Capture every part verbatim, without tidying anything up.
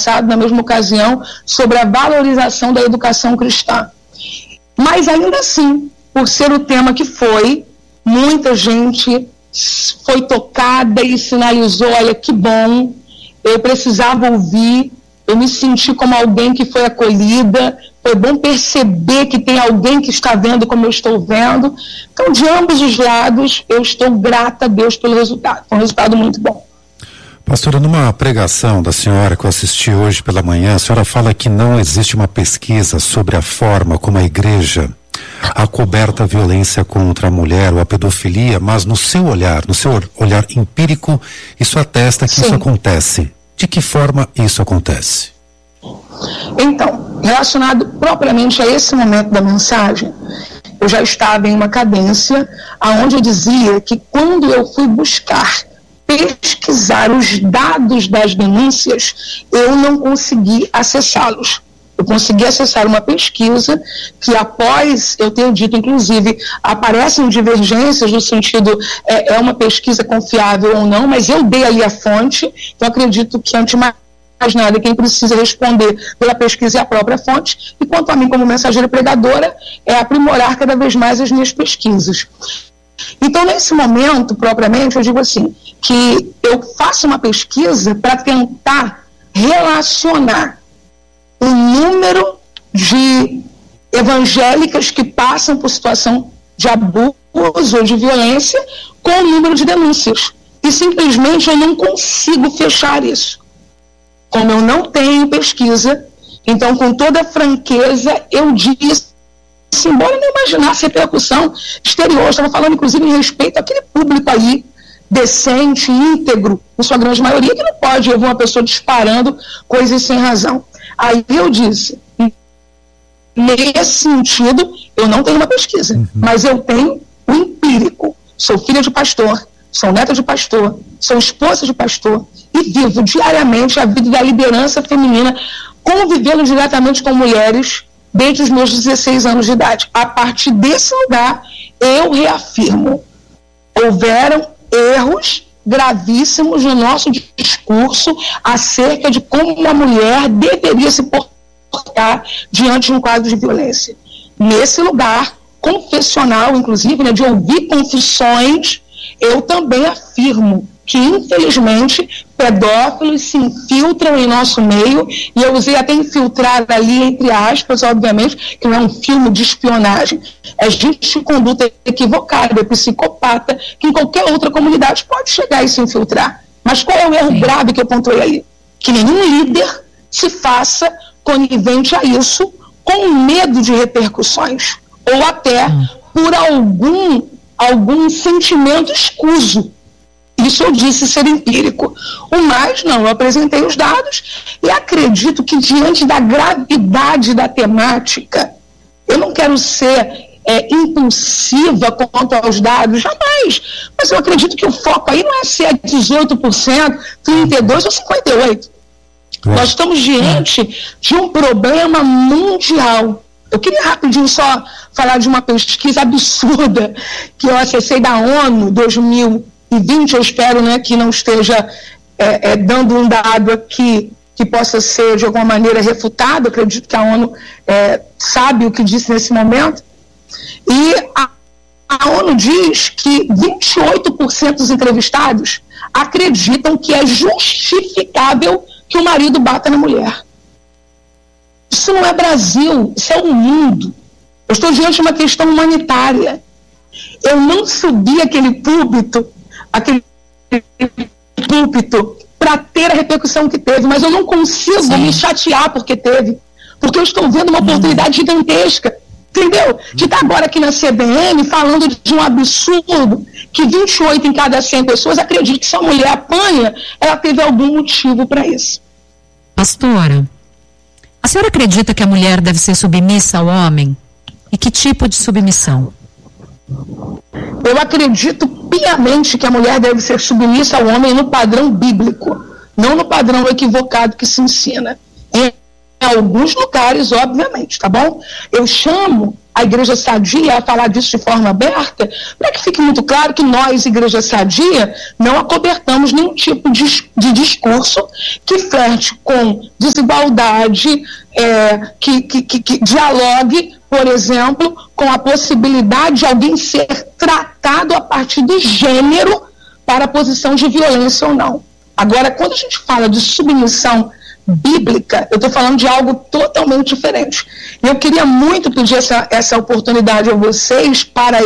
passado, na mesma ocasião, sobre a valorização da educação cristã. Mas ainda assim, por ser o tema que foi, muita gente foi tocada e sinalizou, olha, que bom, eu precisava ouvir, eu me senti como alguém que foi acolhida, foi bom perceber que tem alguém que está vendo como eu estou vendo. Então, de ambos os lados, eu estou grata a Deus pelo resultado. Foi um resultado muito bom. Pastora, numa pregação da senhora que eu assisti hoje pela manhã, a senhora fala que não existe uma pesquisa sobre a forma como a igreja acoberta a violência contra a mulher ou a pedofilia, mas no seu olhar, no seu olhar empírico, isso atesta que Sim. isso acontece. De que forma isso acontece? Então, relacionado propriamente a esse momento da mensagem, eu já estava em uma cadência onde eu dizia que quando eu fui buscar pesquisar os dados das denúncias, eu não consegui acessá-los. Eu consegui acessar uma pesquisa que, após eu ter dito, inclusive, aparecem divergências no sentido, é, é uma pesquisa confiável ou não, mas eu dei ali a fonte, então acredito que, antes de mais nada, quem precisa responder pela pesquisa é a própria fonte, e quanto a mim, como mensageira pregadora, é aprimorar cada vez mais as minhas pesquisas. Então, nesse momento, propriamente, eu digo assim, que eu faço uma pesquisa para tentar relacionar o número de evangélicas que passam por situação de abuso ou de violência com o número de denúncias. E simplesmente eu não consigo fechar isso. Como eu não tenho pesquisa, então, com toda franqueza, eu disse, embora eu não imaginasse repercussão exterior, eu estava falando inclusive em respeito àquele público aí, decente, íntegro, em sua grande maioria, que não pode ouvir uma pessoa disparando coisas sem razão. Aí eu disse, nesse sentido, eu não tenho uma pesquisa, uhum. mas eu tenho o empírico. Sou filha de pastor, sou neta de pastor, sou esposa de pastor e vivo diariamente a vida da liderança feminina, convivendo diretamente com mulheres desde os meus dezesseis anos de idade. A partir desse lugar, eu reafirmo, houveram erros gravíssimos no nosso discurso acerca de como uma mulher deveria se portar diante de um quadro de violência. Nesse lugar confessional, inclusive, né, de ouvir confissões, eu também afirmo que, infelizmente, pedófilos se infiltram em nosso meio, e eu usei até infiltrar ali, entre aspas, obviamente, que não é um filme de espionagem, é gente de conduta equivocada, é psicopata, que em qualquer outra comunidade pode chegar e se infiltrar. Mas qual é o erro grave que eu pontuei ali? Que nenhum líder se faça conivente a isso com medo de repercussões, ou até hum. por algum, algum sentimento escuso. Isso eu disse ser empírico. O mais, não, eu apresentei os dados e acredito que, diante da gravidade da temática, eu não quero ser é, impulsiva quanto aos dados, jamais. Mas eu acredito que o foco aí não é ser dezoito por cento, trinta e dois por cento ou cinquenta e oito por cento. É. Nós estamos diante de um problema mundial. Eu queria rapidinho só falar de uma pesquisa absurda que eu acessei da ONU, dois mil e vinte, eu espero, né, que não esteja é, é, dando um dado aqui que possa ser de alguma maneira refutado. Eu acredito que a ONU é, sabe o que disse nesse momento. E a, a ONU diz que vinte e oito por cento dos entrevistados acreditam que é justificável que o marido bata na mulher. Isso não é Brasil, isso é o mundo. Eu estou diante de uma questão humanitária. Eu não subi aquele púlpito, aquele púlpito para ter a repercussão que teve, mas eu não consigo Sim. me chatear porque teve, porque eu estou vendo uma oportunidade uhum. gigantesca, entendeu? De estar agora aqui na C B N falando de um absurdo que vinte e oito em cada cem pessoas acreditam que se a mulher apanha, ela teve algum motivo para isso. Pastora, a senhora acredita que a mulher deve ser submissa ao homem? E que tipo de submissão? Eu acredito piamente que a mulher deve ser submissa ao homem no padrão bíblico, não no padrão equivocado que se ensina. Em alguns lugares, obviamente, tá bom? Eu chamo a Igreja Sadia a falar disso de forma aberta, para que fique muito claro que nós, Igreja Sadia, não acobertamos nenhum tipo de, de discurso que flerte com desigualdade, é, que, que, que, que dialogue, por exemplo, com a possibilidade de alguém ser tratado a partir do gênero para a posição de violência ou não. Agora, quando a gente fala de submissão bíblica, eu estou falando de algo totalmente diferente. E eu queria muito pedir essa, essa oportunidade a vocês para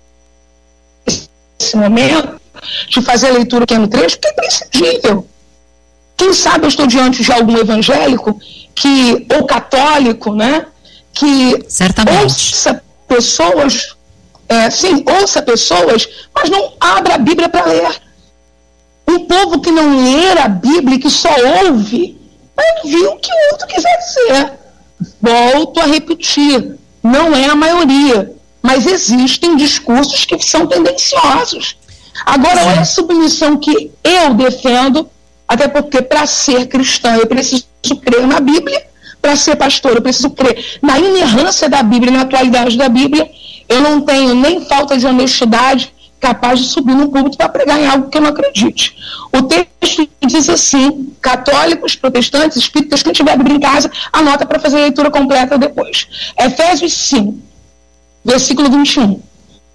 esse momento de fazer a leitura aqui no trecho, porque é imprescindível. Quem sabe eu estou diante de algum evangélico que, ou católico, né, que certamente ouça pessoas, é, sim, ouça pessoas, mas não abra a Bíblia para ler. Um povo que não lê a Bíblia, que só ouve, vai ouvir o que o outro quiser dizer. Volto a repetir, não é a maioria, mas existem discursos que são tendenciosos. Agora, olha a submissão que eu defendo, até porque para ser cristã eu preciso crer na Bíblia, para ser pastor eu preciso crer na inerrância da Bíblia, na atualidade da Bíblia. Eu não tenho nem falta de honestidade capaz de subir num púlpito para pregar em algo que eu não acredite. O texto diz assim: católicos, protestantes, espíritas, quem tiver a Bíblia em casa, anota para fazer a leitura completa depois. Efésios cinco, versículo vinte e um.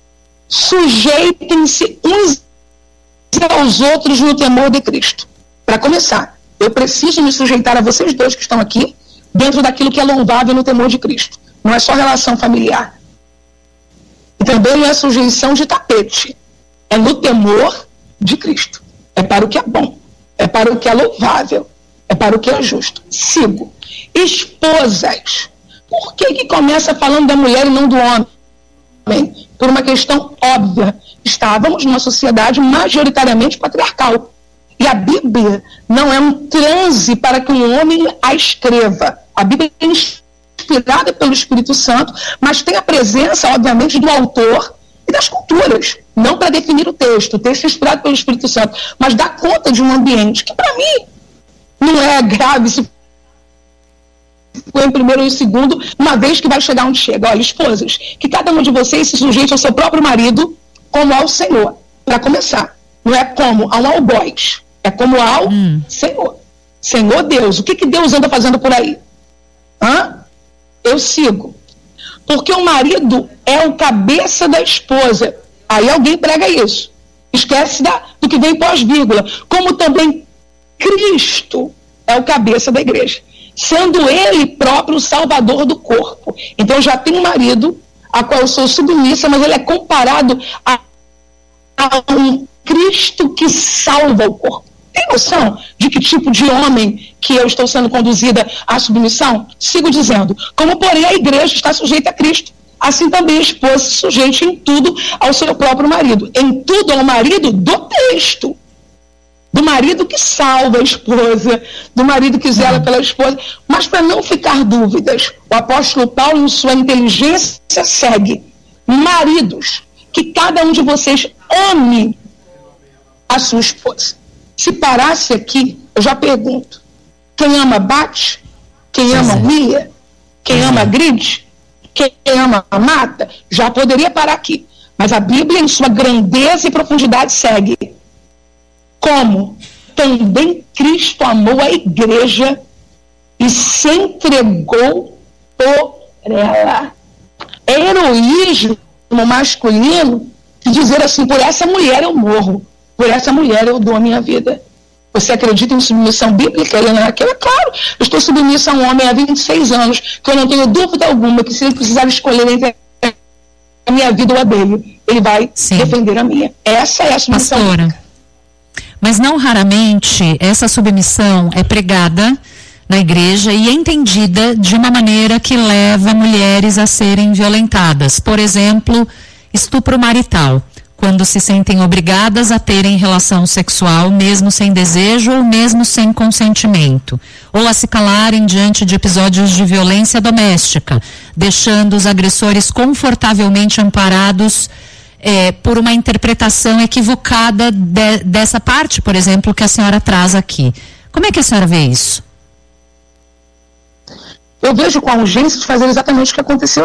Sujeitem-se uns aos outros no temor de Cristo. Para começar, eu preciso me sujeitar a vocês dois que estão aqui, dentro daquilo que é louvável no temor de Cristo. Não é só relação familiar. E também não é sujeição de tapete. É no temor de Cristo. É para o que é bom. É para o que é louvável. É para o que é justo. Sigo. Esposas. Por que que começa falando da mulher e não do homem? Por uma questão óbvia. Estávamos numa sociedade majoritariamente patriarcal. E a Bíblia não é um transe para que um homem a escreva. A Bíblia é inspirada pelo Espírito Santo, mas tem a presença, obviamente, do autor e das culturas. Não para definir o texto. O texto é inspirado pelo Espírito Santo, mas dá conta de um ambiente que, para mim, não é grave se foi em primeiro ou em segundo, uma vez que vai chegar onde chega. Olha, esposas, que cada um de vocês se sujeite ao seu próprio marido como ao Senhor. Para começar, não é como a um algoz, é como ao hum. Senhor. Senhor Deus, o que, que Deus anda fazendo por aí? Hã? Eu sigo. Porque o marido é o cabeça da esposa. Aí alguém prega isso. Esquece da, do que vem pós-vírgula. Como também Cristo é o cabeça da igreja, sendo ele próprio o salvador do corpo. Então já tem um marido a qual eu sou submissa, mas ele é comparado a, a um Cristo que salva o corpo. Tem noção de que tipo de homem que eu estou sendo conduzida à submissão? Sigo dizendo, como porém a igreja está sujeita a Cristo, assim também a esposa se sujeite em tudo ao seu próprio marido. Em tudo ao marido do texto. Do marido que salva a esposa, do marido que zela pela esposa. Mas para não ficar dúvidas, o apóstolo Paulo, em sua inteligência, segue. Maridos, que cada um de vocês ame a sua esposa. Se parasse aqui, eu já pergunto, quem ama bate? Quem ama humilha? Quem ama agride? Quem ama mata? Já poderia parar aqui. Mas a Bíblia, em sua grandeza e profundidade, segue. Como também Cristo amou a igreja e se entregou por ela. É heroísmo masculino de dizer assim, por essa mulher eu morro. Por essa mulher eu dou a minha vida. Você acredita em submissão bíblica, Helena? Aquela, claro, eu estou submissa a um homem há vinte e seis anos, que eu não tenho dúvida alguma que se ele precisar escolher entre a minha vida ou a dele, ele vai Sim. defender a minha. Essa é a submissão Pastora, bíblica. Mas não raramente essa submissão é pregada na igreja e é entendida de uma maneira que leva mulheres a serem violentadas. Por exemplo, estupro marital. Quando se sentem obrigadas a terem relação sexual, mesmo sem desejo ou mesmo sem consentimento, ou a se calarem diante de episódios de violência doméstica, deixando os agressores confortavelmente amparados é, por uma interpretação equivocada de, dessa parte, por exemplo, que a senhora traz aqui. Como é que a senhora vê isso? Eu vejo com a urgência de fazer exatamente o que aconteceu ali.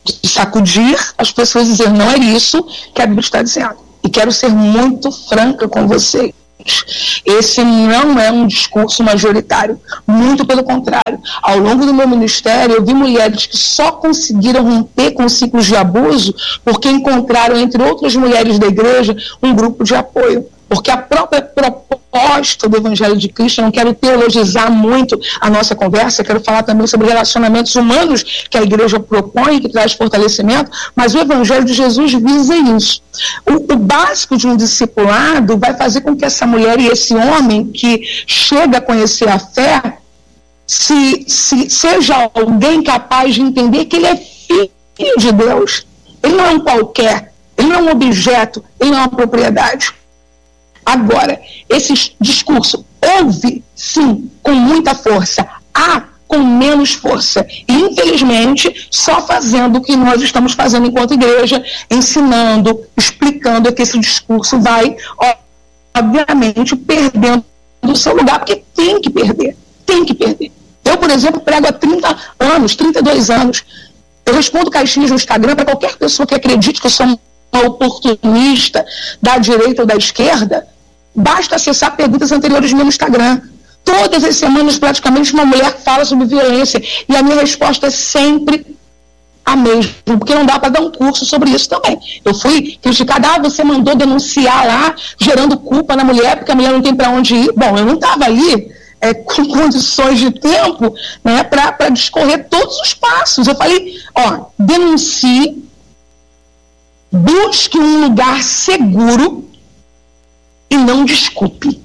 de sacudir as pessoas e dizer, não é isso que a Bíblia está dizendo. E quero ser muito franca com vocês. Esse não é um discurso majoritário, muito pelo contrário. Ao longo do meu ministério, eu vi mulheres que só conseguiram romper com ciclos de abuso porque encontraram, entre outras mulheres da igreja, um grupo de apoio. Porque a própria proposta do Evangelho de Cristo, eu não quero teologizar muito a nossa conversa, quero falar também sobre relacionamentos humanos que a igreja propõe, que traz fortalecimento, mas o Evangelho de Jesus visa isso. O, o básico de um discipulado vai fazer com que essa mulher e esse homem que chega a conhecer a fé, se, se seja alguém capaz de entender que ele é filho de Deus. Ele não é um qualquer, ele não é um objeto, ele não é uma propriedade. Agora, esse discurso houve, sim, com muita força, há com menos força. E, infelizmente, só fazendo o que nós estamos fazendo enquanto igreja, ensinando, explicando, é que esse discurso vai, obviamente, perdendo o seu lugar, porque tem que perder, tem que perder. Eu, por exemplo, prego há trinta anos, trinta e dois anos. Eu respondo caixinhas no Instagram para qualquer pessoa que acredite que eu sou uma oportunista da direita ou da esquerda. Basta acessar perguntas anteriores no Instagram. Todas as semanas, praticamente, uma mulher fala sobre violência. E a minha resposta é sempre a mesma, porque não dá para dar um curso sobre isso também. Eu fui criticada, ah, você mandou denunciar lá, gerando culpa na mulher, porque a mulher não tem para onde ir. Bom, eu não estava ali é, com condições de tempo, né, para discorrer todos os passos. Eu falei, ó, denuncie, busque um lugar seguro e não desculpe.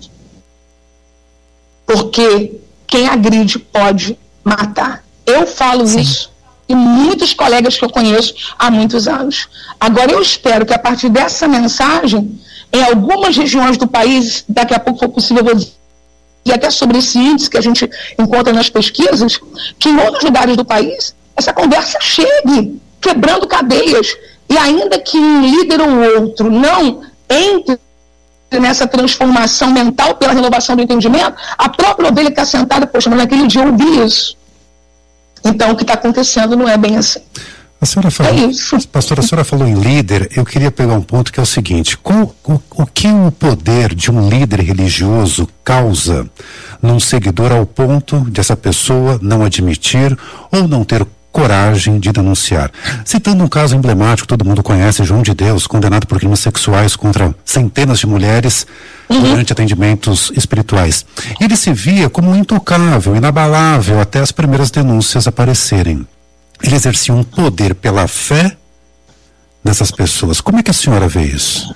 Porque quem agride pode matar. Eu falo Sim. isso e muitos colegas que eu conheço há muitos anos. Agora eu espero que a partir dessa mensagem, em algumas regiões do país, daqui a pouco for possível, eu vou dizer até sobre esse índice que a gente encontra nas pesquisas, que em outros lugares do país, essa conversa chegue, quebrando cadeias. E ainda que um líder ou outro não entre nessa transformação mental pela renovação do entendimento, a própria ovelha que está sentada, poxa, mas naquele dia eu ouvi isso. Então o que está acontecendo não é bem assim. A senhora falou, é isso. Pastora, a senhora falou em líder, eu queria pegar um ponto que é o seguinte, qual, o, o que o poder de um líder religioso causa num seguidor ao ponto de essa pessoa não admitir ou não ter coragem de denunciar? Citando um caso emblemático, todo mundo conhece, João de Deus, condenado por crimes sexuais contra centenas de mulheres uhum. durante atendimentos espirituais. Ele se via como intocável, inabalável, até as primeiras denúncias aparecerem. Ele exercia um poder pela fé dessas pessoas. Como é que a senhora vê isso?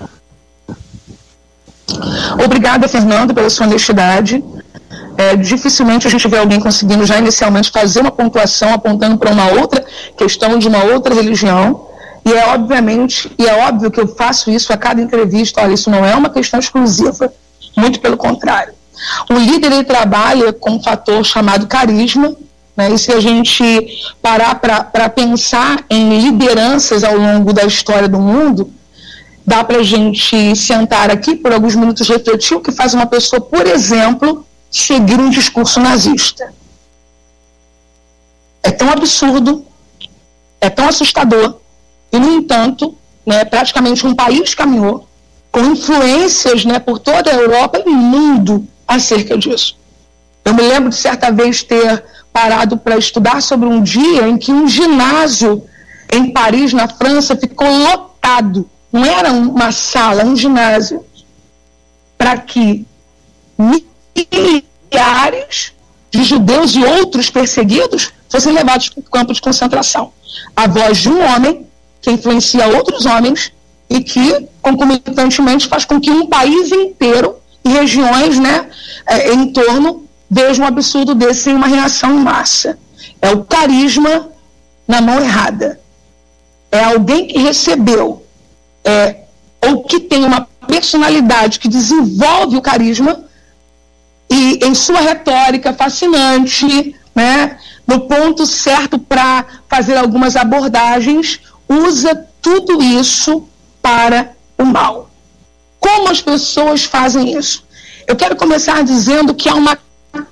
Obrigada, Fernando, pela sua honestidade. É, dificilmente a gente vê alguém conseguindo já inicialmente fazer uma pontuação apontando para uma outra questão de uma outra religião, e é obviamente, e é óbvio que eu faço isso a cada entrevista. Olha, isso não é uma questão exclusiva, muito pelo contrário. O líder, ele trabalha com um fator chamado carisma, né, e se a gente parar para pensar em lideranças ao longo da história do mundo, dá para a gente sentar aqui por alguns minutos e refletir o que faz uma pessoa, por exemplo, seguir um discurso nazista. É tão absurdo, é tão assustador, e no entanto, né, praticamente um país caminhou com influências, né, por toda a Europa e o mundo acerca disso. Eu me lembro de certa vez ter parado para estudar sobre um dia em que um ginásio em Paris, na França, ficou lotado. Não era uma sala, um ginásio, para que milhares de judeus e outros perseguidos fossem levados para o campo de concentração. A voz de um homem que influencia outros homens e que, concomitantemente, faz com que um país inteiro e regiões, né, é, em torno vejam um absurdo desse em uma reação em massa. É o carisma na mão errada. É alguém que recebeu é, ou que tem uma personalidade que desenvolve o carisma e em sua retórica fascinante, né, no ponto certo para fazer algumas abordagens, usa tudo isso para o mal. Como as pessoas fazem isso? Eu quero começar dizendo que há uma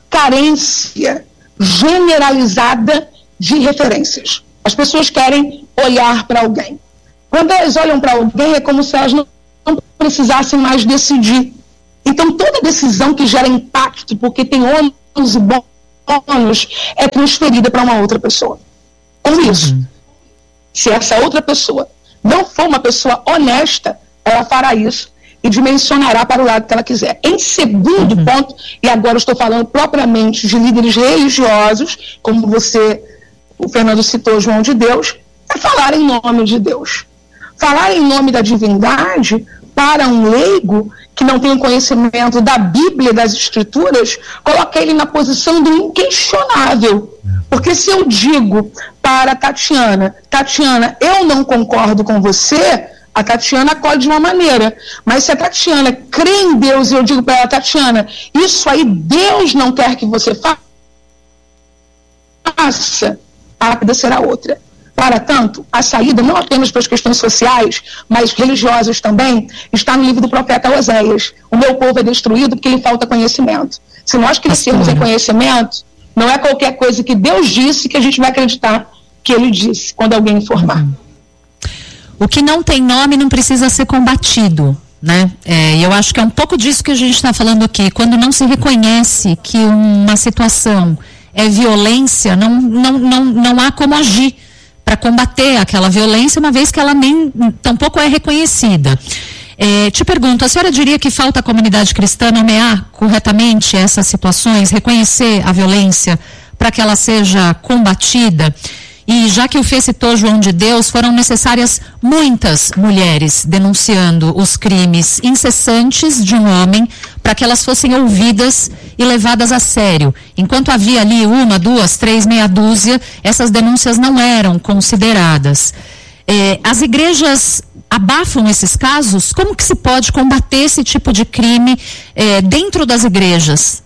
carência generalizada de referências. As pessoas querem olhar para alguém. Quando elas olham para alguém, é como se elas não, não precisassem mais decidir. Então, toda decisão que gera impacto, porque tem ônus e bônus, é transferida para uma outra pessoa. Com isso, uhum. se essa outra pessoa não for uma pessoa honesta, ela fará isso e dimensionará para o lado que ela quiser. Em segundo uhum. ponto, e agora eu estou falando propriamente de líderes religiosos, como você, o Fernando citou, João de Deus, é falar em nome de Deus. Falar em nome da divindade, para um leigo que não tem conhecimento da Bíblia, das Escrituras, coloca ele na posição do inquestionável. Porque se eu digo para a Tatiana, Tatiana, eu não concordo com você, a Tatiana acolhe de uma maneira. Mas se a Tatiana crê em Deus e eu digo para ela, Tatiana, isso aí Deus não quer que você faça, a vida será outra. Para tanto, a saída, não apenas para as questões sociais, mas religiosas também, está no livro do profeta Oséias. O meu povo é destruído porque lhe falta conhecimento. Se nós crescermos em conhecimento, não é qualquer coisa que Deus disse que a gente vai acreditar que Ele disse, quando alguém informar. Uhum. O que não tem nome não precisa ser combatido, né? É, e eu acho que é um pouco disso que a gente está falando aqui. Quando não se reconhece que uma situação é violência, não, não, não, não há como agir para combater aquela violência, uma vez que ela nem tampouco é reconhecida. É, te pergunto, a senhora diria que falta a comunidade cristã nomear corretamente essas situações, reconhecer a violência para que ela seja combatida? E já que o Fê citou João de Deus, foram necessárias muitas mulheres denunciando os crimes incessantes de um homem para que elas fossem ouvidas e levadas a sério. Enquanto havia ali uma, duas, três, meia dúzia, essas denúncias não eram consideradas. É, as igrejas abafam esses casos? Como que se pode combater esse tipo de crime é, dentro das igrejas?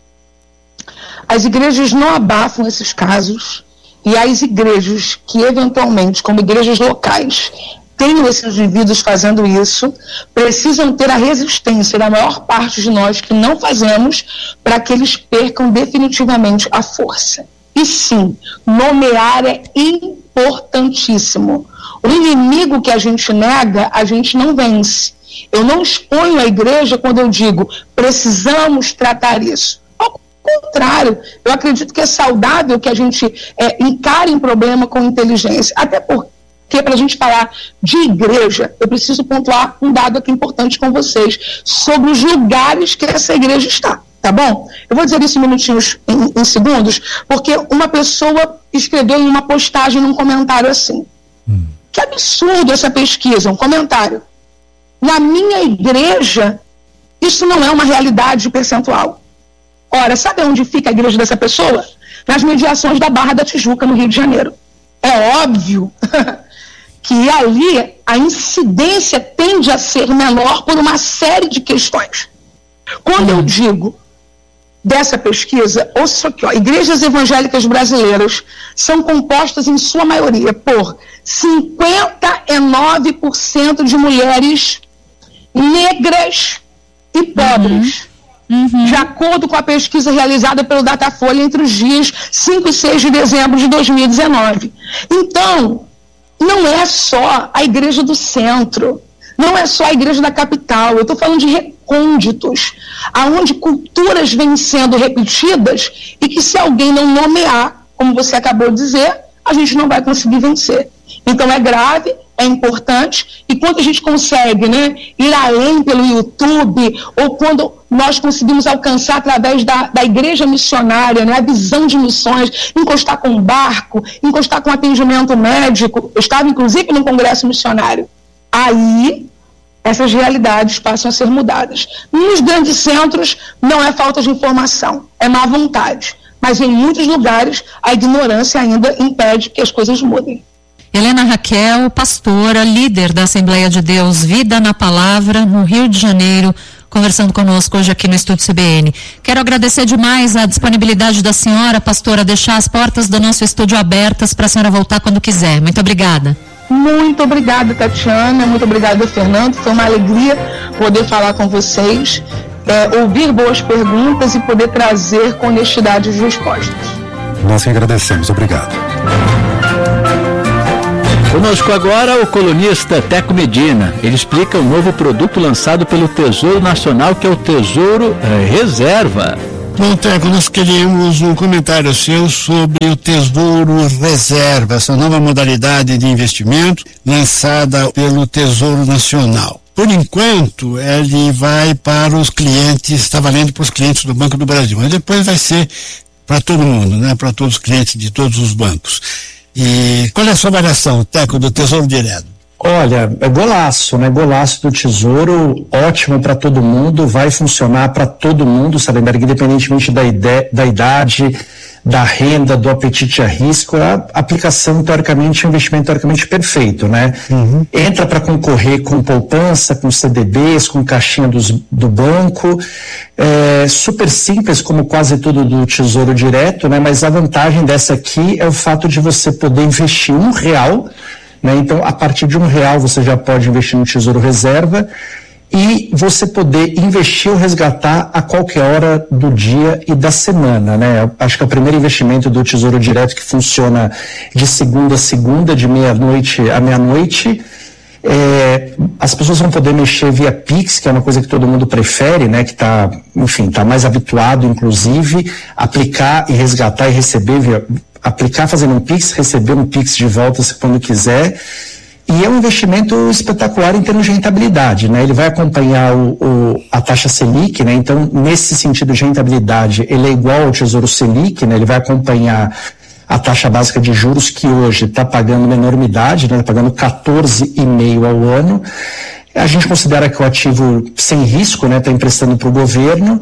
As igrejas não abafam esses casos. E as igrejas que, eventualmente, como igrejas locais, tenham esses indivíduos fazendo isso, precisam ter a resistência da maior parte de nós que não fazemos, para que eles percam definitivamente a força. E sim, nomear é importantíssimo. O inimigo que a gente nega, a gente não vence. Eu não exponho a igreja quando eu digo, precisamos tratar isso. Contrário, eu acredito que é saudável que a gente é, encare um problema com inteligência, até porque para a gente falar de igreja, eu preciso pontuar um dado aqui importante com vocês, sobre os lugares que essa igreja está, tá bom? Eu vou dizer isso em minutinhos, em, em segundos, porque uma pessoa escreveu em uma postagem, num comentário assim, hum. que absurdo essa pesquisa, um comentário, na minha igreja, isso não é uma realidade percentual. Ora, sabe onde fica a igreja dessa pessoa? Nas mediações da Barra da Tijuca, no Rio de Janeiro. É óbvio que ali a incidência tende a ser menor por uma série de questões. Quando eu digo dessa pesquisa, ouça aqui, ó, igrejas evangélicas brasileiras são compostas em sua maioria por cinquenta e nove por cento de mulheres negras e pobres. Uhum. Uhum. De acordo com a pesquisa realizada pelo Datafolha entre os dias cinco e seis de dezembro de dois mil e dezenove. Então, não é só a igreja do centro, não é só a igreja da capital, eu estou falando de recônditos, aonde culturas vêm sendo repetidas e que se alguém não nomear, como você acabou de dizer, a gente não vai conseguir vencer. Então é grave, é importante, e quando a gente consegue, né, ir além pelo YouTube, ou quando nós conseguimos alcançar através da, da igreja missionária, né, a visão de missões, encostar com um barco, encostar com atendimento médico, eu estava inclusive no congresso missionário, aí essas realidades passam a ser mudadas. Nos grandes centros não é falta de informação, é má vontade, mas em muitos lugares a ignorância ainda impede que as coisas mudem. Helena Raquel, pastora, líder da Assembleia de Deus Vida na Palavra, no Rio de Janeiro, conversando conosco hoje aqui no Estúdio C B N. Quero agradecer demais a disponibilidade da senhora, pastora, deixar as portas do nosso estúdio abertas para a senhora voltar quando quiser. Muito obrigada. Muito obrigada, Tatiana, muito obrigada, Fernando. Foi uma alegria poder falar com vocês, é, ouvir boas perguntas e poder trazer com honestidade as respostas. Nós que agradecemos. Obrigado. Conosco agora o colunista Teco Medina. Ele explica o novo produto lançado pelo Tesouro Nacional, que é o Tesouro Reserva. Bom, Teco, nós queríamos um comentário seu sobre o Tesouro Reserva, essa nova modalidade de investimento lançada pelo Tesouro Nacional. Por enquanto, ele vai para os clientes, está valendo para os clientes do Banco do Brasil, mas depois vai ser para todo mundo, né? Para todos os clientes de todos os bancos. E qual é a sua avaliação, Teco, do Tesouro Direto? Olha, é golaço, né? Golaço do Tesouro, ótimo para todo mundo, vai funcionar para todo mundo, Salemberg, independentemente da, ide- da idade, da renda, do apetite a risco. A aplicação, teoricamente, é um investimento teoricamente perfeito, né? Uhum. Entra para concorrer com poupança, com C D Bs, com caixinha dos, do banco. É super simples, como quase tudo do Tesouro Direto, né? Mas a vantagem dessa aqui é o fato de você poder investir um real, né? Então, a partir de um real você já pode investir no Tesouro Reserva e você poder investir ou resgatar a qualquer hora do dia e da semana, né? Acho que é o primeiro investimento do Tesouro Direto que funciona de segunda a segunda, de meia-noite a meia-noite. É, as pessoas vão poder mexer via Pix, que é uma coisa que todo mundo prefere, né? Que tá, enfim, tá mais habituado, inclusive, aplicar e resgatar e receber via, aplicar fazendo um Pix, receber um Pix de volta quando quiser. E é um investimento espetacular em termos de rentabilidade, né? Ele vai acompanhar o, o, a taxa Selic, né? Então, nesse sentido de rentabilidade, ele é igual ao Tesouro Selic, né? Ele vai acompanhar a taxa básica de juros, que hoje está pagando uma enormidade, né? Está pagando quatorze vírgula cinco ao ano. A gente considera que o ativo sem risco, né? Está emprestando para o governo.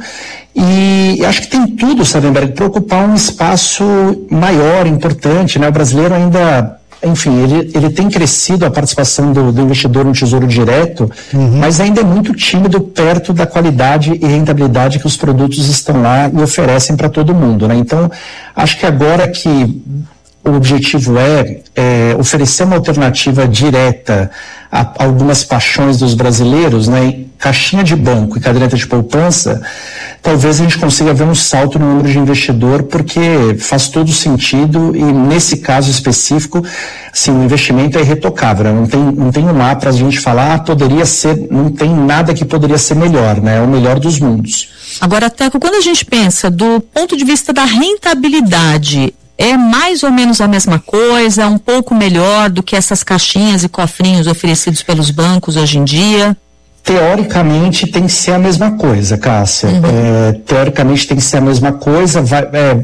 E acho que tem tudo, Salemberg, para ocupar um espaço maior, importante, né? O brasileiro ainda, enfim, ele, ele tem crescido a participação do, do investidor no Tesouro Direto, uhum. mas ainda é muito tímido perto da qualidade e rentabilidade que os produtos estão lá e oferecem para todo mundo, né? Então, acho que agora que o objetivo é, é oferecer uma alternativa direta a, a algumas paixões dos brasileiros, né? Caixinha de banco e caderneta de poupança, talvez a gente consiga ver um salto no número de investidor, porque faz todo sentido e nesse caso específico, assim, o investimento é irretocável, né? não tem, não tem um lá para a gente falar, ah, poderia ser, não tem nada que poderia ser melhor, né? É o melhor dos mundos. Agora, Teco, quando a gente pensa do ponto de vista da rentabilidade, é mais ou menos a mesma coisa, um pouco melhor do que essas caixinhas e cofrinhos oferecidos pelos bancos hoje em dia? Teoricamente tem que ser a mesma coisa, Cássia. Uhum. É, teoricamente tem que ser a mesma coisa, vai, é,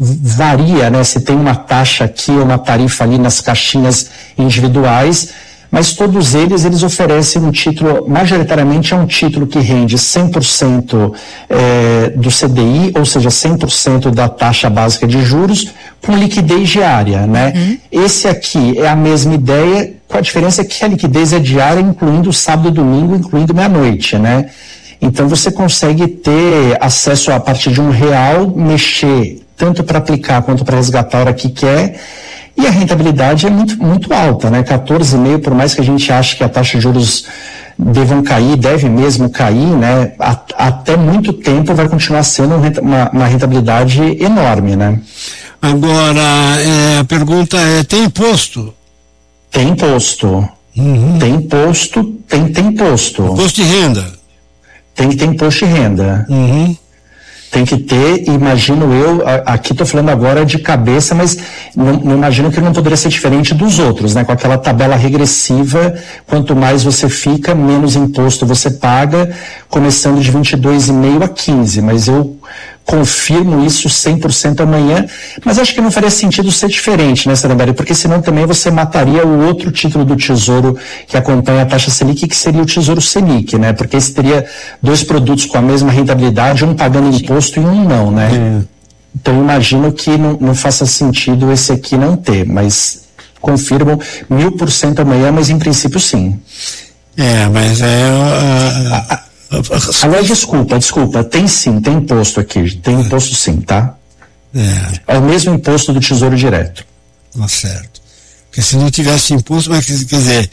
varia, né? Se tem uma taxa aqui ou uma tarifa ali nas caixinhas individuais, mas todos eles, eles oferecem um título, majoritariamente é um título que rende cem por cento é, do C D I, ou seja, cem por cento da taxa básica de juros, com liquidez diária, né? Uhum. Esse aqui é a mesma ideia, com a diferença que a liquidez é diária, incluindo sábado e domingo, incluindo meia-noite, né? Então você consegue ter acesso a partir de um real, mexer tanto para aplicar quanto para resgatar a hora que quer. E a rentabilidade é muito, muito alta, né? quatorze vírgula cinco, por mais que a gente ache que a taxa de juros devam cair, deve mesmo cair, né? A, até muito tempo vai continuar sendo uma, uma rentabilidade enorme, né? Agora, é, a pergunta é, tem imposto? Tem imposto. Uhum. Tem imposto, tem, tem imposto. Imposto de renda? Tem que ter imposto de renda. Uhum. Tem que ter, imagino eu, aqui estou falando agora de cabeça, mas não, não imagino que não poderia ser diferente dos outros, né? Com aquela tabela regressiva, quanto mais você fica, menos imposto você paga, começando de vinte e dois vírgula cinco a quinze, mas eu confirmo isso cem por cento amanhã, mas acho que não faria sentido ser diferente, né, Salemberg? Porque senão também você mataria o outro título do Tesouro que acompanha a taxa Selic, que seria o Tesouro Selic, né? Porque esse teria dois produtos com a mesma rentabilidade, um pagando imposto e um não, né? É. Então imagino que não, não faça sentido esse aqui não ter, mas confirmo mil por cento amanhã, mas em princípio sim. É, mas é... Uh, uh, uh, Aliás, desculpa, desculpa, tem sim, tem imposto aqui, tem imposto sim, tá? É. É o mesmo imposto do Tesouro Direto. Tá certo. Porque se não tivesse imposto, mas quer dizer,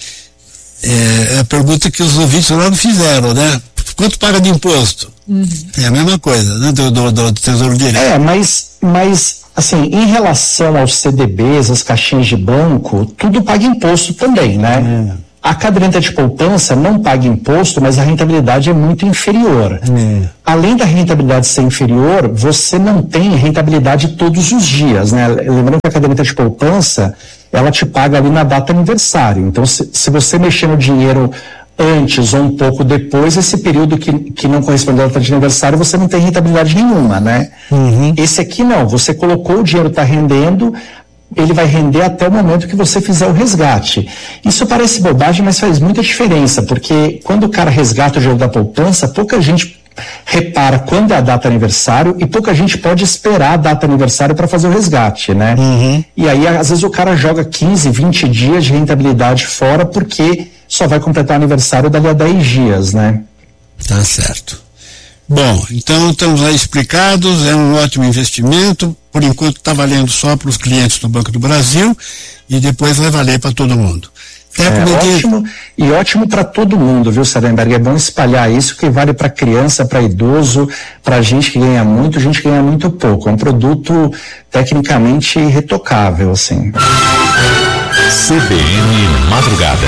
é a pergunta que os ouvintes lá não fizeram, né? Quanto paga de imposto? Uhum. É a mesma coisa, né? Do, do, do Tesouro Direto. É, mas, mas Assim, em relação aos C D Bs, as caixinhas de banco, tudo paga imposto também, né? É. A caderneta de poupança não paga imposto, mas a rentabilidade é muito inferior. É. Além da rentabilidade ser inferior, você não tem rentabilidade todos os dias, né? Lembrando que a caderneta de poupança, ela te paga ali na data aniversário. Então, se, se você mexer no dinheiro antes ou um pouco depois, esse período que, que não corresponde à data de aniversário, você não tem rentabilidade nenhuma, né? Uhum. Esse aqui não, você colocou, o dinheiro está rendendo, ele vai render até o momento que você fizer o resgate. Isso parece bobagem, mas faz muita diferença, porque quando o cara resgata o dinheiro da poupança, pouca gente repara quando é a data aniversário e pouca gente pode esperar a data aniversário para fazer o resgate, né? Uhum. E aí, às vezes, o cara joga quinze, vinte dias de rentabilidade fora porque só vai completar o aniversário dali a dez dias, né? Tá certo. Bom, então estamos aí explicados, é um ótimo investimento, por enquanto está valendo só para os clientes do Banco do Brasil e depois vai valer para todo mundo. É, é ótimo, e ótimo para todo mundo, viu, Sarenberg? É bom espalhar isso, que vale para criança, para idoso, para gente que ganha muito, gente que ganha muito pouco. É um produto tecnicamente irretocável, assim. C B N Madrugada.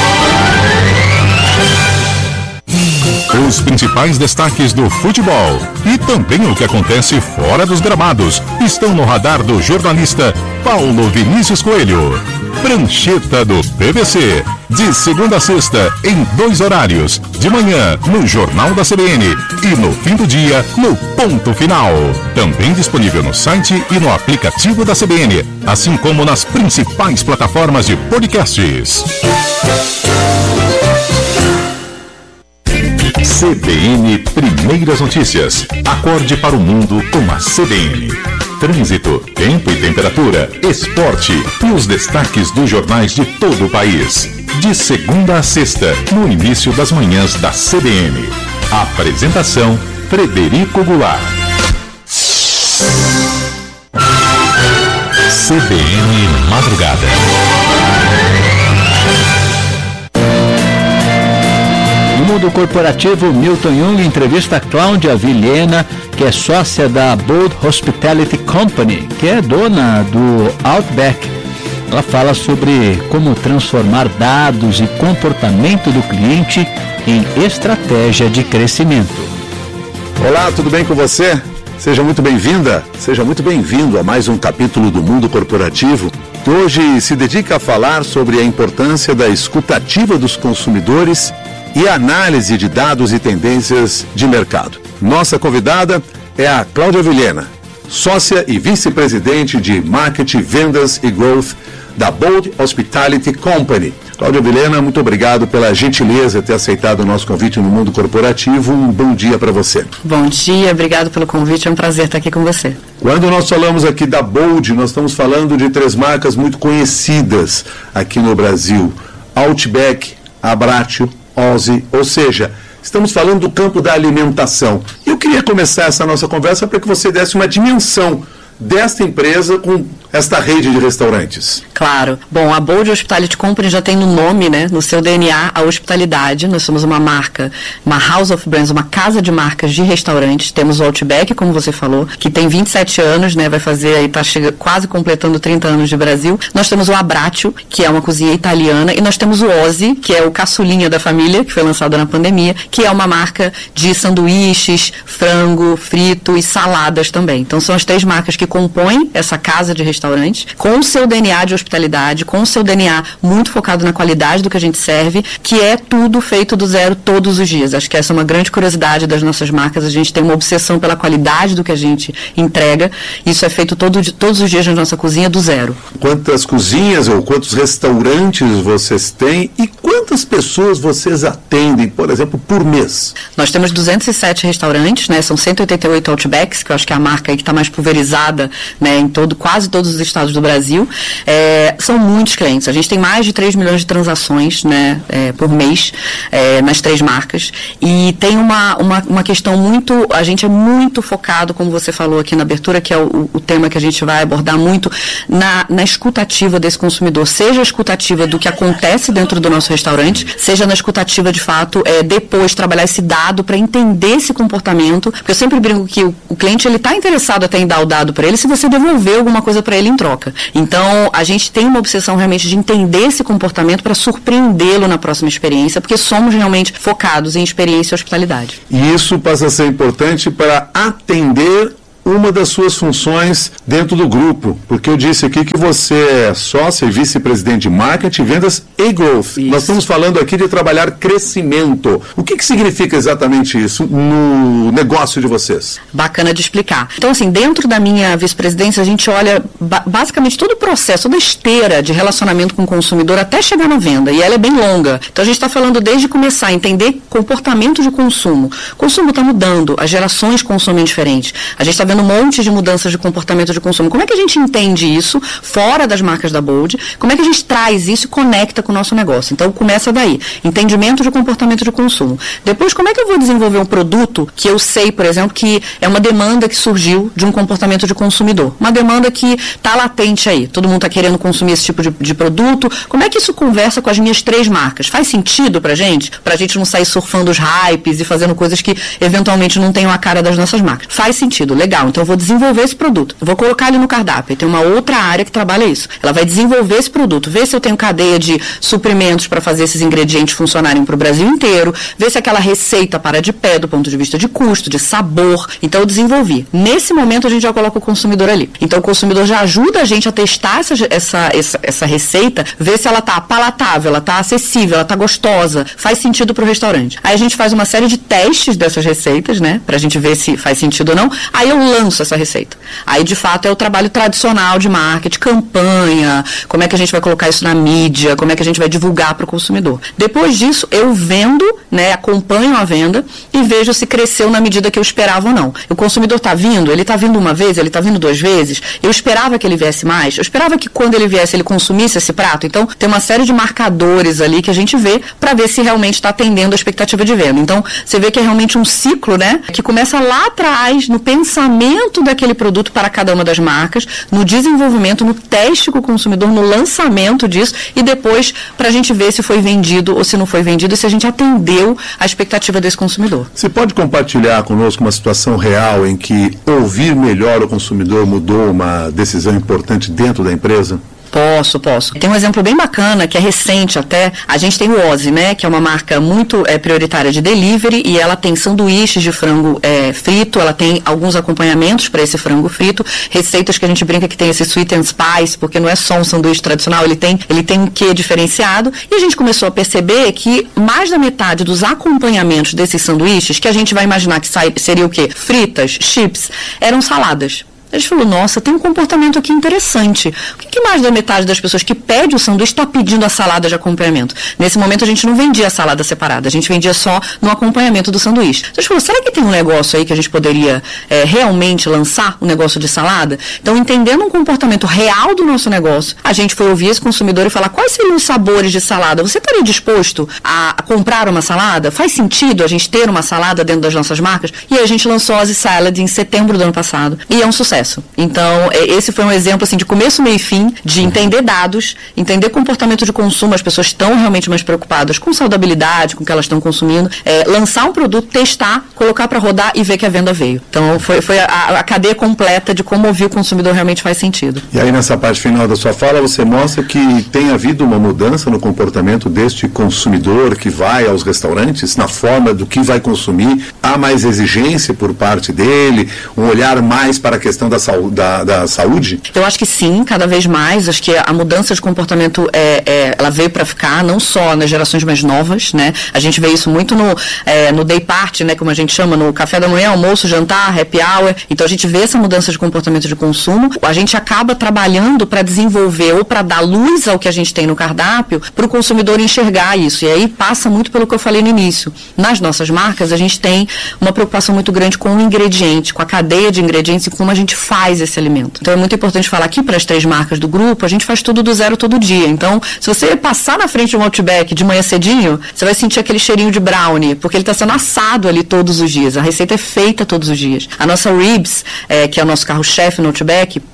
Os principais destaques do futebol e também o que acontece fora dos gramados estão no radar do jornalista Paulo Vinícius Coelho. Prancheta do P V C, de segunda a sexta, em dois horários, de manhã no Jornal da C B N e no fim do dia no Ponto Final. Também disponível no site e no aplicativo da C B N, assim como nas principais plataformas de podcasts. C B N Primeiras Notícias. Acorde para o mundo com a C B N. Trânsito, tempo e temperatura, esporte e os destaques dos jornais de todo o país. De segunda a sexta, no início das manhãs da C B N. Apresentação, Frederico Goulart. C B N Madrugada. No mundo corporativo, Milton Jung entrevista a Cláudia Vilhena, que é sócia da Bold Hospitality Company, que é dona do Outback. Ela fala sobre como transformar dados e comportamento do cliente em estratégia de crescimento. Olá, tudo bem com você? Seja muito bem-vinda, seja muito bem-vindo a mais um capítulo do Mundo Corporativo, que hoje se dedica a falar sobre a importância da escutativa dos consumidores e análise de dados e tendências de mercado. Nossa convidada é a Cláudia Vilhena, sócia e vice-presidente de Marketing, Vendas e Growth da Bold Hospitality Company. Cláudia Vilhena, muito obrigado pela gentileza de ter aceitado o nosso convite no Mundo Corporativo. Um bom dia para você. Bom dia, obrigado pelo convite, é um prazer estar aqui com você. Quando nós falamos aqui da Bold, nós estamos falando de três marcas muito conhecidas aqui no Brasil: Outback, Abbraccio, Ozzy, ou seja, estamos falando do campo da alimentação. Eu queria começar essa nossa conversa para que você desse uma dimensão desta empresa com esta rede de restaurantes. Claro. Bom, a Bold Hospitality Company já tem no nome, né, no seu D N A, a hospitalidade. Nós somos uma marca, uma House of Brands, uma casa de marcas de restaurantes. Temos o Outback, como você falou, que tem vinte e sete anos, né, vai fazer aí, tá chega, quase completando trinta anos de Brasil. Nós temos o Abbraccio, que é uma cozinha italiana, e nós temos o Ozzy, que é o caçulinha da família, que foi lançado na pandemia, que é uma marca de sanduíches, frango, frito e saladas também. Então são as três marcas que compõem essa casa de restaurantes, com o seu D N A de hospitalidade, com o seu D N A muito focado na qualidade do que a gente serve, que é tudo feito do zero todos os dias. Acho que essa é uma grande curiosidade das nossas marcas. A gente tem uma obsessão pela qualidade do que a gente entrega. Isso é feito todo, todos os dias na nossa cozinha do zero. Quantas cozinhas ou quantos restaurantes vocês têm e quantas pessoas vocês atendem, por exemplo, por mês? Nós temos duzentos e sete restaurantes, né? São cento e oitenta e oito Outbacks, que eu acho que é a marca aí que está mais pulverizada, né, em todo, quase todos os estados do Brasil. É, são muitos clientes. A gente tem mais de três milhões de transações, né, é, por mês, é, nas três marcas. E tem uma, uma, uma questão muito... A gente é muito focado, como você falou aqui na abertura, que é o, o tema que a gente vai abordar muito, na, na escutativa desse consumidor. Seja a escutativa do que acontece dentro do nosso restaurante, restaurante, seja na escutativa de fato, é, depois trabalhar esse dado para entender esse comportamento, porque eu sempre brinco que o, o cliente ele está interessado até em dar o dado para ele se você devolver alguma coisa para ele em troca. Então, a gente tem uma obsessão realmente de entender esse comportamento para surpreendê-lo na próxima experiência, porque somos realmente focados em experiência e hospitalidade. E isso passa a ser importante para atender uma das suas funções dentro do grupo, porque eu disse aqui que você é sócia e vice-presidente de marketing, vendas e growth. Isso. Nós estamos falando aqui de trabalhar crescimento. O que, que significa exatamente isso no negócio de vocês? Bacana de explicar. Então, assim, dentro da minha vice-presidência, a gente olha ba- basicamente todo o processo, toda a esteira de relacionamento com o consumidor até chegar na venda, e ela é bem longa. Então, a gente está falando desde começar a entender comportamento de consumo. O consumo está mudando, as gerações consomem diferente. A gente está vendo um monte de mudanças de comportamento de consumo. Como é que a gente entende isso fora das marcas da Bold? Como é que a gente traz isso e conecta com o nosso negócio? Então, começa daí. Entendimento de comportamento de consumo. Depois, como é que eu vou desenvolver um produto que eu sei, por exemplo, que é uma demanda que surgiu de um comportamento de consumidor? Uma demanda que está latente aí. Todo mundo está querendo consumir esse tipo de, de produto. Como é que isso conversa com as minhas três marcas? Faz sentido pra gente? Pra gente não sair surfando os hypes e fazendo coisas que, eventualmente, não tenham a cara das nossas marcas. Faz sentido. Legal. Então eu vou desenvolver esse produto, eu vou colocar ele no cardápio, tem uma outra área que trabalha isso, ela vai desenvolver esse produto, ver se eu tenho cadeia de suprimentos para fazer esses ingredientes funcionarem para o Brasil inteiro, ver se aquela receita para de pé do ponto de vista de custo, de sabor. Então eu desenvolvi. Nesse momento a gente já coloca o consumidor ali. Então o consumidor já ajuda a gente a testar essa, essa, essa, essa receita, ver se ela está palatável, ela está acessível, ela está gostosa, faz sentido para o restaurante. Aí a gente faz uma série de testes dessas receitas, né, para a gente ver se faz sentido ou não. Aí eu lanço essa receita. Aí, de fato, é o trabalho tradicional de marketing, campanha, como é que a gente vai colocar isso na mídia, como é que a gente vai divulgar para o consumidor. Depois disso, eu vendo, né, acompanho a venda e vejo se cresceu na medida que eu esperava ou não. O consumidor está vindo, ele está vindo uma vez, ele está vindo duas vezes, eu esperava que ele viesse mais, eu esperava que quando ele viesse ele consumisse esse prato. Então, tem uma série de marcadores ali que a gente vê para ver se realmente está atendendo a expectativa de venda. Então, você vê que é realmente um ciclo, né, que começa lá atrás, no pensamento daquele produto para cada uma das marcas, no desenvolvimento, no teste com o consumidor, no lançamento disso e depois para a gente ver se foi vendido ou se não foi vendido e se a gente atendeu a expectativa desse consumidor. Você pode compartilhar conosco uma situação real em que ouvir melhor o consumidor mudou uma decisão importante dentro da empresa? Posso, posso. Tem um exemplo bem bacana, que é recente até. A gente tem o Ozzy, né, que é uma marca muito é, prioritária de delivery, e ela tem sanduíches de frango é, frito, ela tem alguns acompanhamentos para esse frango frito, receitas que a gente brinca que tem esse sweet and spice, porque não é só um sanduíche tradicional, ele tem, ele tem um quê diferenciado, e a gente começou a perceber que mais da metade dos acompanhamentos desses sanduíches, que a gente vai imaginar que sai, seria o quê? Fritas, chips, eram saladas. A gente falou, nossa, tem um comportamento aqui interessante. Por que, que mais da metade das pessoas que pede o sanduíche está pedindo a salada de acompanhamento? Nesse momento a gente não vendia a salada separada, a gente vendia só no acompanhamento do sanduíche. A gente falou, será que tem um negócio aí que a gente poderia é, realmente lançar um negócio de salada? Então, entendendo um comportamento real do nosso negócio, a gente foi ouvir esse consumidor e falar, quais seriam os sabores de salada? Você estaria disposto a, a comprar uma salada? Faz sentido a gente ter uma salada dentro das nossas marcas? E aí a gente lançou a Ozzy Salad em setembro do ano passado. E é um sucesso. Então, esse foi um exemplo assim, de começo, meio e fim, de entender dados, entender comportamento de consumo. As pessoas estão realmente mais preocupadas com saudabilidade, com o que elas estão consumindo. É, lançar um produto, testar, colocar para rodar e ver que a venda veio. Então, foi, foi a, a cadeia completa de como ouvir o consumidor realmente faz sentido. E aí, nessa parte final da sua fala, você mostra que tem havido uma mudança no comportamento deste consumidor que vai aos restaurantes, na forma do que vai consumir. Há mais exigência por parte dele, um olhar mais para a questão da, da, da saúde? Eu acho que sim, cada vez mais. Acho que a mudança de comportamento é, é, ela veio para ficar, não só nas gerações mais novas, né? A gente vê isso muito no, é, no day party, né? Como a gente chama, no café da manhã, almoço, jantar, happy hour. Então a gente vê essa mudança de comportamento de consumo. A gente acaba trabalhando para desenvolver ou para dar luz ao que a gente tem no cardápio para o consumidor enxergar isso. E aí passa muito pelo que eu falei no início. Nas nossas marcas, a gente tem uma preocupação muito grande com o ingrediente, com a cadeia de ingredientes e como a gente faz esse alimento. Então é muito importante falar aqui para as três marcas do grupo, a gente faz tudo do zero todo dia. Então, se você passar na frente de um Outback de manhã cedinho, você vai sentir aquele cheirinho de brownie, porque ele está sendo assado ali todos os dias. A receita é feita todos os dias. A nossa ribs, é, que é o nosso carro-chefe no Outback,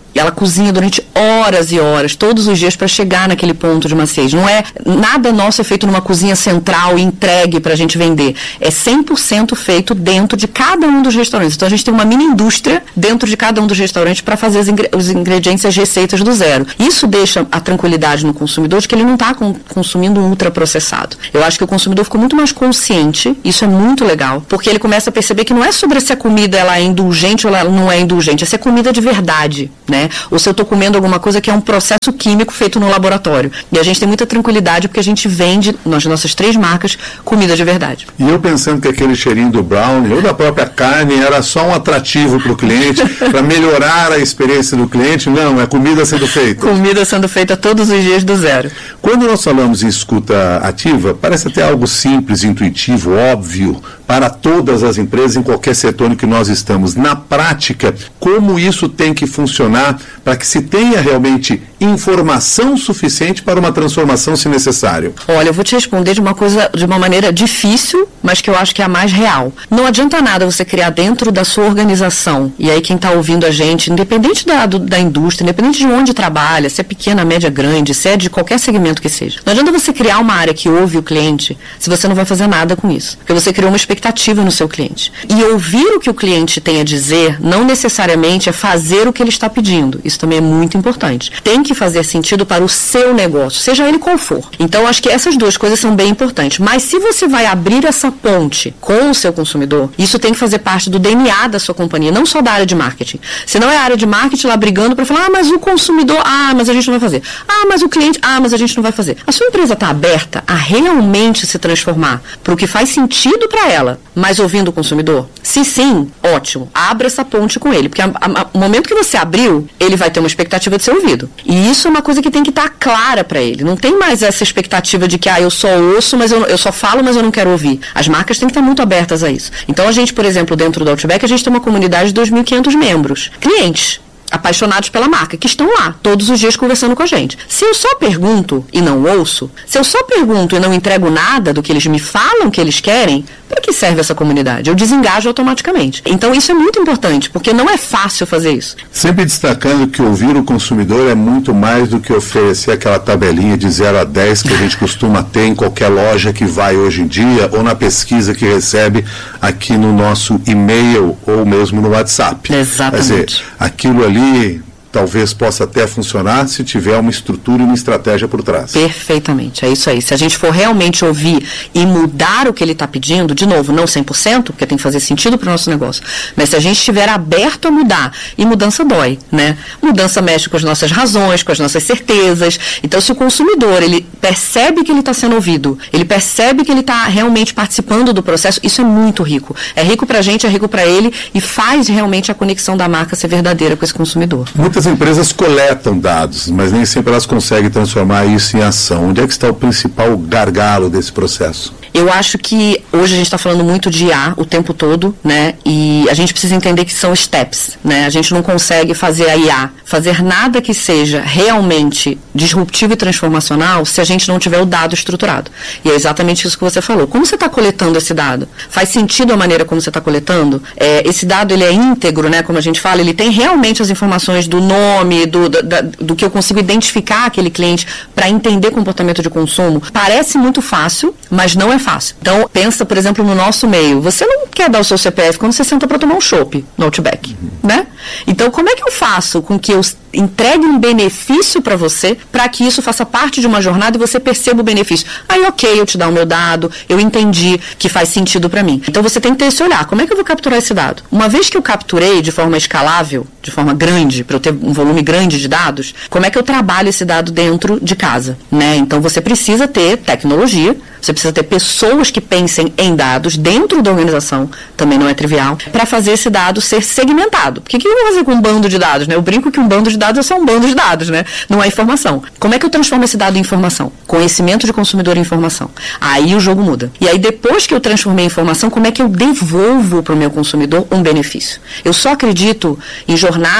ela cozinha durante horas e horas, todos os dias, para chegar naquele ponto de maciez. Não é, nada nosso é feito numa cozinha central e entregue para a gente vender. É cem por cento feito dentro de cada um dos restaurantes. Então a gente tem uma mini indústria dentro de cada um dos restaurantes para fazer ingre- os ingredientes e as receitas do zero. Isso deixa a tranquilidade no consumidor de que ele não está com, consumindo um ultraprocessado. Eu acho que o consumidor ficou muito mais consciente, isso é muito legal, porque ele começa a perceber que não é sobre se a comida ela é indulgente ou ela não é indulgente, é se é comida de verdade, né? Ou se eu estou comendo alguma coisa que é um processo químico feito no laboratório. E a gente tem muita tranquilidade porque a gente vende, nas nossas três marcas, comida de verdade. E eu pensando que aquele cheirinho do brownie ou da própria carne era só um atrativo para o cliente, para melhorar a experiência do cliente, não, é comida sendo feita. Comida sendo feita todos os dias do zero. Quando nós falamos em escuta ativa, parece até algo simples, intuitivo, óbvio, para todas as empresas em qualquer setor em que nós estamos. Na prática, como isso tem que funcionar para que se tenha realmente informação suficiente para uma transformação, se necessário? Olha, eu vou te responder de uma coisa, de uma maneira difícil, mas que eu acho que é a mais real. Não adianta nada você criar dentro da sua organização, e aí quem está ouvindo a gente, independente da, do, da indústria, independente de onde trabalha, se é pequena, média, grande, se é de qualquer segmento que seja. Não adianta você criar uma área que ouve o cliente, se você não vai fazer nada com isso. Porque você criou uma expectativa no seu cliente. E ouvir o que o cliente tem a dizer, não necessariamente é fazer o que ele está pedindo. Isso também é muito importante. Tem que fazer sentido para o seu negócio, seja ele qual for. Então, acho que essas duas coisas são bem importantes. Mas se você vai abrir essa ponte com o seu consumidor, isso tem que fazer parte do D N A da sua companhia, não só da área de marketing. Se não é a área de marketing lá brigando para falar, ah, mas o consumidor, ah, mas a gente não vai fazer. Ah, mas o cliente, ah, mas a gente não vai fazer. A sua empresa está aberta a realmente se transformar para o que faz sentido para ela, mas ouvindo o consumidor? Se sim, ótimo. Abra essa ponte com ele, porque o momento que você abriu, ele vai ter uma expectativa de ser ouvido. E isso é uma coisa que tem que estar clara para ele. Não tem mais essa expectativa de que, ah, eu só ouço, mas eu, eu só falo, mas eu não quero ouvir. As marcas têm que estar muito abertas a isso. Então, a gente, por exemplo, dentro do Outback, a gente tem uma comunidade de dois mil e quinhentos membros. Clientes apaixonados pela marca, que estão lá, todos os dias conversando com a gente. Se eu só pergunto e não ouço, se eu só pergunto e não entrego nada do que eles me falam que eles querem, para que serve essa comunidade? Eu desengajo automaticamente. Então isso é muito importante, porque não é fácil fazer isso. Sempre destacando que ouvir o consumidor é muito mais do que oferecer aquela tabelinha de zero a dez que a gente costuma ter em qualquer loja que vai hoje em dia, ou na pesquisa que recebe aqui no nosso e-mail, ou mesmo no WhatsApp. Exatamente. Quer dizer, aquilo ali talvez possa até funcionar se tiver uma estrutura e uma estratégia por trás. Perfeitamente, é isso aí. Se a gente for realmente ouvir e mudar o que ele está pedindo, de novo, não cem por cento, porque tem que fazer sentido para o nosso negócio, mas se a gente estiver aberto a mudar, e mudança dói, né? Mudança mexe com as nossas razões, com as nossas certezas. Então, se o consumidor, ele percebe que ele está sendo ouvido, ele percebe que ele está realmente participando do processo, isso é muito rico. É rico para a gente, é rico para ele, e faz realmente a conexão da marca ser verdadeira com esse consumidor. Muitas empresas coletam dados, mas nem sempre elas conseguem transformar isso em ação. Onde é que está o principal gargalo desse processo? Eu acho que hoje a gente está falando muito de I A o tempo todo, né? E a gente precisa entender que são steps, né? A gente não consegue fazer a I A, fazer nada que seja realmente disruptivo e transformacional se a gente não tiver o dado estruturado. E é exatamente isso que você falou. Como você está coletando esse dado? Faz sentido a maneira como você está coletando? É, esse dado, ele é íntegro, né? Como a gente fala, ele tem realmente as informações do nome, do, da, do que eu consigo identificar aquele cliente para entender comportamento de consumo. Parece muito fácil, mas não é fácil. Então, pensa, por exemplo, no nosso meio. Você não quer dar o seu C P F quando você senta para tomar um chopp no Outback, uhum. né? Então, como é que eu faço com que eu entregue um benefício para você, para que isso faça parte de uma jornada e você perceba o benefício? Aí, ok, eu te dar o meu dado, eu entendi que faz sentido para mim. Então, você tem que ter esse olhar. Como é que eu vou capturar esse dado? Uma vez que eu capturei de forma escalável, de forma grande, para eu ter um volume grande de dados, como é que eu trabalho esse dado dentro de casa, né? Então, você precisa ter tecnologia, você precisa ter pessoas que pensem em dados dentro da organização, também não é trivial, para fazer esse dado ser segmentado. Porque o que eu vou fazer com um bando de dados, né? Eu brinco que um bando de dados é só um bando de dados, né? Não é informação. Como é que eu transformo esse dado em informação? Conhecimento de consumidor em informação. Aí o jogo muda. E aí depois que eu transformei em informação, como é que eu devolvo para o meu consumidor um benefício? Eu só acredito em jornada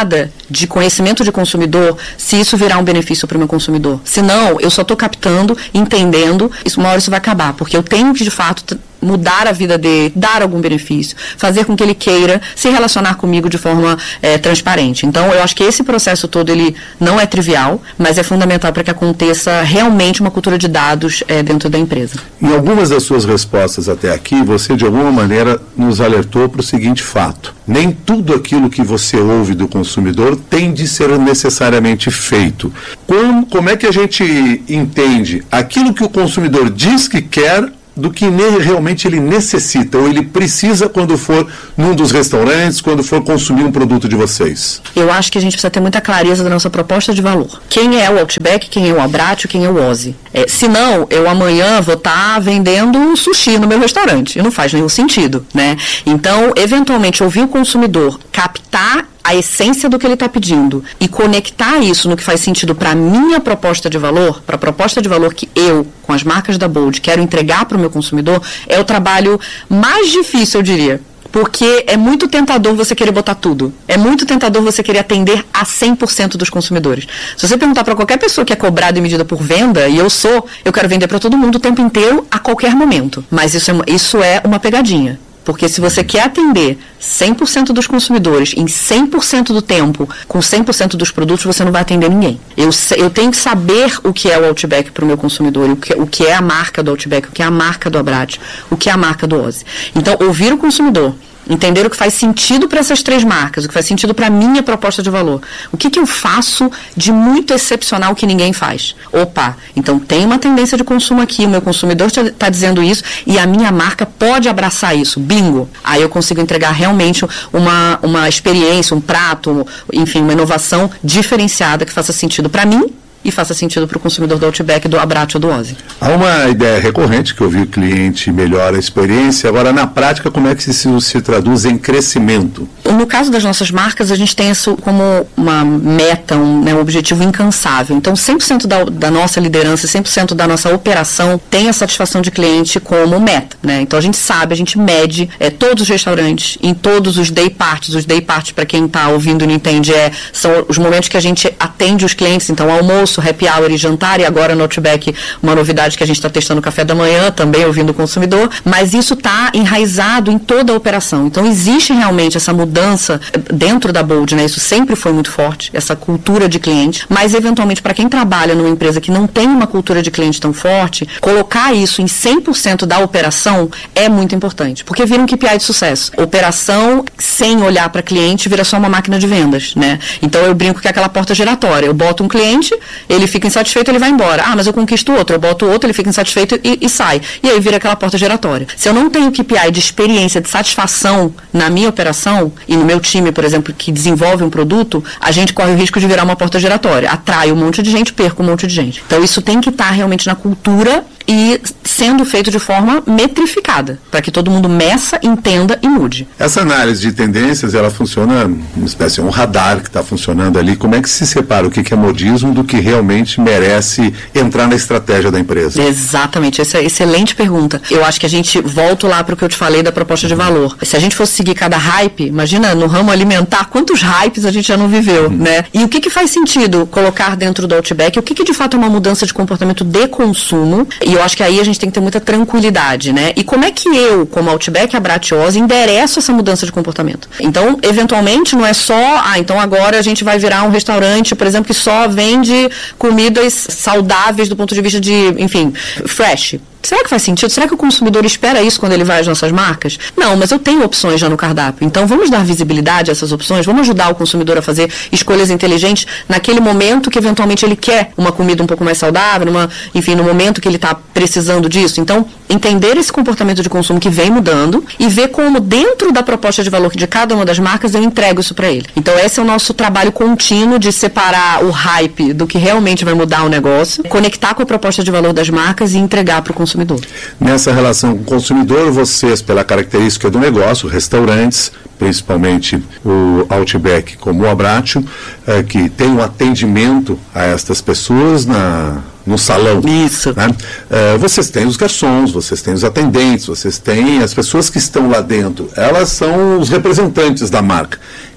de conhecimento de consumidor, se isso virar um benefício para o meu consumidor. Se não, eu só estou captando, entendendo, isso, uma hora isso vai acabar, porque eu tenho que, de fato, mudar a vida dele, dar algum benefício, fazer com que ele queira se relacionar comigo de forma é, transparente. Então, eu acho que esse processo todo, ele não é trivial, mas é fundamental para que aconteça realmente uma cultura de dados é, dentro da empresa. Em algumas das suas respostas até aqui, você, de alguma maneira, nos alertou para o seguinte fato: nem tudo aquilo que você ouve do consumidor tem de ser necessariamente feito. Como, como é que a gente entende aquilo que o consumidor diz que quer do que realmente ele necessita ou ele precisa quando for num dos restaurantes, quando for consumir um produto de vocês? Eu acho que a gente precisa ter muita clareza da nossa proposta de valor. Quem é o Outback, quem é o Abbraccio, quem é o Ozzy. É, senão, eu amanhã vou estar tá vendendo sushi no meu restaurante. E não faz nenhum sentido, né? Então, eventualmente, ouvir o consumidor, captar a essência do que ele está pedindo e conectar isso no que faz sentido para a minha proposta de valor, para a proposta de valor que eu, com as marcas da Bold, quero entregar para o meu consumidor, é o trabalho mais difícil, eu diria. Porque é muito tentador você querer botar tudo. É muito tentador você querer atender a cem por cento dos consumidores. Se você perguntar para qualquer pessoa que é cobrada e medida por venda, e eu sou, eu quero vender para todo mundo o tempo inteiro, a qualquer momento. Mas isso é, isso é uma pegadinha. Porque se você quer atender cem por cento dos consumidores em cem por cento do tempo, com cem por cento dos produtos, você não vai atender ninguém. Eu, eu tenho que saber o que é o Outback para o meu consumidor, o que, o que é a marca do Outback, o que é a marca do Abbraccio, o que é a marca do Ozzy. Então, ouvir o consumidor, entender o que faz sentido para essas três marcas, o que faz sentido para a minha proposta de valor. O que, que eu faço de muito excepcional que ninguém faz? Opa, então tem uma tendência de consumo aqui, o meu consumidor está dizendo isso e a minha marca pode abraçar isso. Bingo! Aí eu consigo entregar realmente uma, uma experiência, um prato, enfim, uma inovação diferenciada que faça sentido para mim e faça sentido para o consumidor do Outback, do Abbraccio ou do Ozzy. Há uma ideia recorrente que eu vi o cliente melhora a experiência. Agora, na prática, como é que isso se traduz em crescimento? No caso das nossas marcas, a gente tem isso como uma meta, um, né, um objetivo incansável. Então, cem por cento da, da nossa liderança, cem por cento da nossa operação tem a satisfação de cliente como meta, né? Então, a gente sabe, a gente mede é, todos os restaurantes, em todos os day parts. Os day parts, para quem está ouvindo e não entende, é, são os momentos que a gente atende os clientes. Então, almoço, happy hour e jantar, e agora no Outback uma novidade que a gente está testando, café da manhã, também ouvindo o consumidor, mas isso está enraizado em toda a operação. Então existe realmente essa mudança dentro da Bold, né? Isso sempre foi muito forte, essa cultura de cliente, mas eventualmente para quem trabalha numa empresa que não tem uma cultura de cliente tão forte, colocar isso em cem por cento da operação é muito importante, porque vira um K P I de sucesso. Operação sem olhar para cliente vira só uma máquina de vendas, né? Então eu brinco que é aquela porta giratória, eu boto um cliente, ele fica insatisfeito, ele vai embora. Ah, mas eu conquisto outro, eu boto outro, ele fica insatisfeito e, e sai. E aí vira aquela porta giratória. Se eu não tenho K P I de experiência, de satisfação na minha operação e no meu time, por exemplo, que desenvolve um produto, a gente corre o risco de virar uma porta giratória. Atrai um monte de gente, perca um monte de gente. Então isso tem que estar realmente na cultura e sendo feito de forma metrificada, para que todo mundo meça, entenda e mude. Essa análise de tendências, ela funciona, uma espécie de um radar que está funcionando ali. Como é que se separa o que é modismo do que realmente merece entrar na estratégia da empresa? Exatamente, essa é uma excelente pergunta. Eu acho que a gente volta lá para o que eu te falei da proposta de valor. Se a gente fosse seguir cada hype, imagina no ramo alimentar, quantos hypes a gente já não viveu, hum. né? E o que que faz sentido colocar dentro do Outback? O que que de fato é uma mudança de comportamento de consumo? E eu acho que aí a gente tem que ter muita tranquilidade, né? E como é que eu, como Outback, Abbraccio, Ozzy, endereço essa mudança de comportamento? Então, eventualmente, não é só, ah, então agora a gente vai virar um restaurante, por exemplo, que só vende comidas saudáveis do ponto de vista de, enfim, fresh. Será que faz sentido? Será que o consumidor espera isso quando ele vai às nossas marcas? Não, mas eu tenho opções já no cardápio. Então, vamos dar visibilidade a essas opções, vamos ajudar o consumidor a fazer escolhas inteligentes naquele momento que, eventualmente, ele quer uma comida um pouco mais saudável, numa, enfim, no momento que ele está precisando disso. Então, entender esse comportamento de consumo que vem mudando e ver como, dentro da proposta de valor de cada uma das marcas, eu entrego isso para ele. Então, esse é o nosso trabalho contínuo de separar o hype do que realmente vai mudar o negócio, conectar com a proposta de valor das marcas e entregar para o consumidor. consumidor. Nessa relação com o consumidor, vocês, pela característica do negócio, restaurantes, principalmente o Outback como o Abbraccio, é, que tem um atendimento a estas pessoas na, no salão. Isso. Né? É, vocês têm os garçons, vocês têm os atendentes, vocês têm as pessoas que estão lá dentro. Elas são os representantes da marca.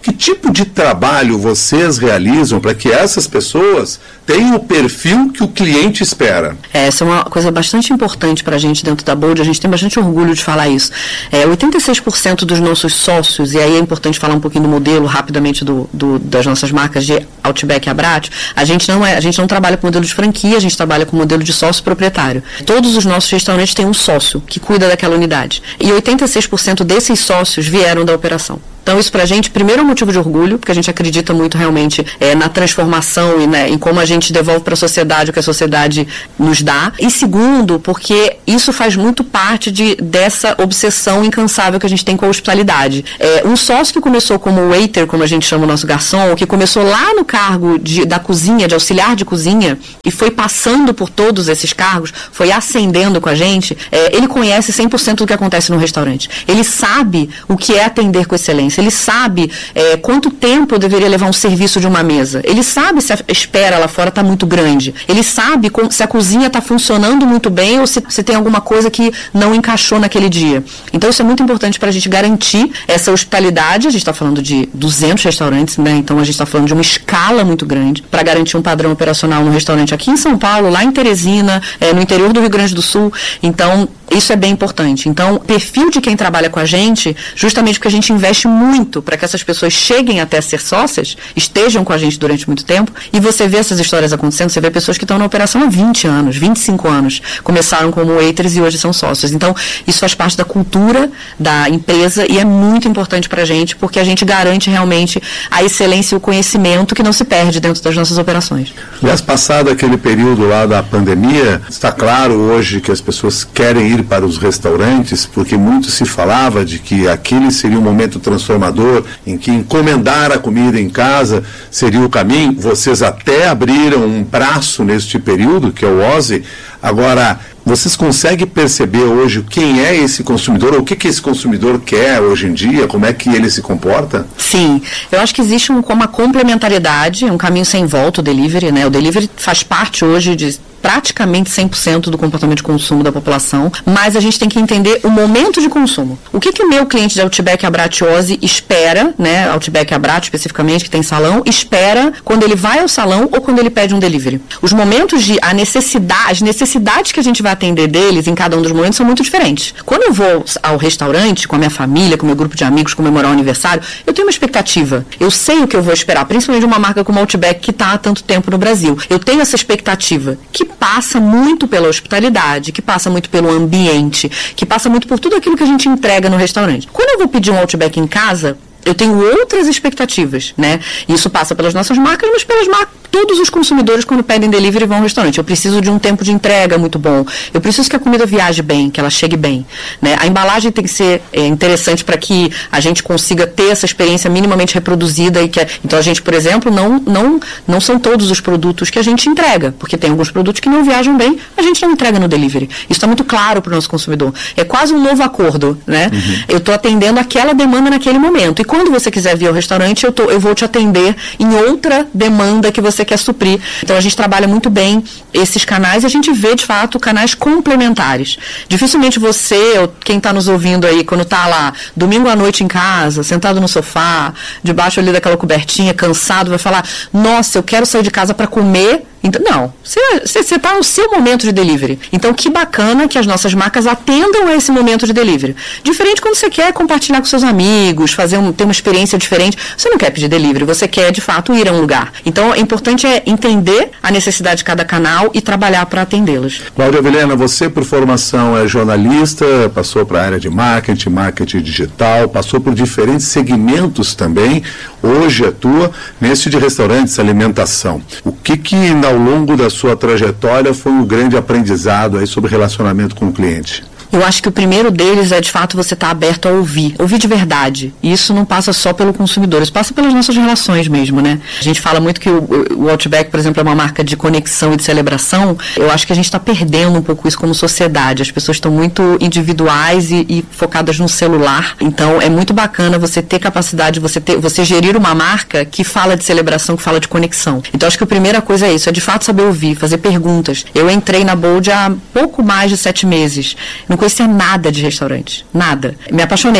Que tipo de trabalho vocês realizam para que essas pessoas tenham o perfil que o cliente espera? É, essa é uma coisa bastante importante para a gente dentro da Bold, a gente tem bastante orgulho de falar isso. É, oitenta e seis por cento dos nossos sócios, e aí é importante falar um pouquinho do modelo, rapidamente, do, do, das nossas marcas de Outback e Abratio, a gente, não é, a gente não trabalha com modelo de franquia, a gente trabalha com modelo de sócio proprietário. Todos os nossos restaurantes têm um sócio que cuida daquela unidade. E oitenta e seis por cento desses sócios vieram da operação. Então, isso pra gente, primeiro, é um motivo de orgulho, porque a gente acredita muito realmente é, na transformação e né, em como a gente devolve para a sociedade o que a sociedade nos dá. E segundo, porque isso faz muito parte de, dessa obsessão incansável que a gente tem com a hospitalidade. É, um sócio que começou como waiter, como a gente chama o nosso garçom, que começou lá no cargo de, da cozinha, de auxiliar de cozinha, e foi passando por todos esses cargos, foi ascendendo com a gente, é, ele conhece cem por cento do que acontece no restaurante. Ele sabe o que é atender com excelência. Ele sabe é, quanto tempo deveria levar um serviço de uma mesa. Ele sabe se a espera lá fora está muito grande. Ele sabe com, se a cozinha está funcionando muito bem ou se, se tem alguma coisa que não encaixou naquele dia. Então isso é muito importante para a gente garantir essa hospitalidade. A gente está falando de duzentos restaurantes, né? Então a gente está falando de uma escala muito grande para garantir um padrão operacional no restaurante aqui em São Paulo, lá em Teresina, é, no interior do Rio Grande do Sul. Então isso é bem importante. Então, o perfil de quem trabalha com a gente, justamente porque a gente investe muito para que essas pessoas cheguem até ser sócias, estejam com a gente durante muito tempo, e você vê essas histórias acontecendo, você vê pessoas que estão na operação há vinte anos, vinte e cinco anos, começaram como waiters e hoje são sócios. Então, isso faz parte da cultura da empresa e é muito importante para a gente, porque a gente garante realmente a excelência e o conhecimento que não se perde dentro das nossas operações. Aliás, passado aquele período lá da pandemia, está claro hoje que as pessoas querem ir para os restaurantes, porque muito se falava de que aquele seria um momento transformador, em que encomendar a comida em casa seria o caminho. Vocês até abriram um braço neste período, que é o Ozzy. Agora, vocês conseguem perceber hoje quem é esse consumidor, ou o que, que esse consumidor quer hoje em dia, como é que ele se comporta? Sim, eu acho que existe um, uma complementaridade, um caminho sem volta, o delivery, né? O delivery faz parte hoje de praticamente cem por cento do comportamento de consumo da população, mas a gente tem que entender o momento de consumo. O que que o meu cliente de Outback Abratio Ozzy espera, né, Outback Abratio especificamente, que tem salão, espera quando ele vai ao salão ou quando ele pede um delivery. Os momentos de, a necessidade, as necessidades que a gente vai atender deles em cada um dos momentos são muito diferentes. Quando eu vou ao restaurante com a minha família, com o meu grupo de amigos, comemorar o aniversário, eu tenho uma expectativa. Eu sei o que eu vou esperar, principalmente de uma marca como a Outback que está há tanto tempo no Brasil. Eu tenho essa expectativa que passa muito pela hospitalidade, que passa muito pelo ambiente, que passa muito por tudo aquilo que a gente entrega no restaurante. Quando eu vou pedir um Outback em casa, eu tenho outras expectativas, né? Isso passa pelas nossas marcas, mas pelas marcas. Todos os consumidores, quando pedem delivery, vão ao restaurante. Eu preciso de um tempo de entrega muito bom. Eu preciso que a comida viaje bem, que ela chegue bem, né? A embalagem tem que ser é, interessante para que a gente consiga ter essa experiência minimamente reproduzida. E que, então, a gente, por exemplo, não, não, não são todos os produtos que a gente entrega, porque tem alguns produtos que não viajam bem, a gente não entrega no delivery. Isso está muito claro para o nosso consumidor. É quase um novo acordo, né? Uhum. Eu estou atendendo aquela demanda naquele momento. E quando você quiser vir ao restaurante, eu, tô, eu vou te atender em outra demanda que você quer suprir. Então a gente trabalha muito bem esses canais e a gente vê de fato canais complementares. Dificilmente você, ou quem está nos ouvindo aí, quando está lá domingo à noite em casa, sentado no sofá, debaixo ali daquela cobertinha, cansado, vai falar: nossa, eu quero sair de casa para comer. Então, não, você está no seu momento de delivery. Então, que bacana que as nossas marcas atendam a esse momento de delivery. Diferente quando você quer compartilhar com seus amigos, fazer um, ter uma experiência diferente. Você não quer pedir delivery, você quer, de fato, ir a um lugar. Então, o importante é entender a necessidade de cada canal e trabalhar para atendê-los. Cláudia Vilhena, você, por formação, é jornalista, passou para a área de marketing, marketing digital, passou por diferentes segmentos também. Hoje atua nesse de restaurantes, alimentação. O que que, na ao longo da sua trajetória, foi um grande aprendizado aí sobre relacionamento com o cliente? Eu acho que o primeiro deles é, de fato, você estar aberto a ouvir. Ouvir de verdade. E isso não passa só pelo consumidor, isso passa pelas nossas relações mesmo, né? A gente fala muito que o, o Outback, por exemplo, é uma marca de conexão e de celebração. Eu acho que a gente está perdendo um pouco isso como sociedade. As pessoas estão muito individuais e, e focadas no celular. Então, é muito bacana você ter capacidade, você, ter, você gerir uma marca que fala de celebração, que fala de conexão. Então, acho que a primeira coisa é isso, é de fato saber ouvir, fazer perguntas. Eu entrei na Bold há pouco mais de sete meses. Não conhecia nada de restaurante, nada. Me apaixonei.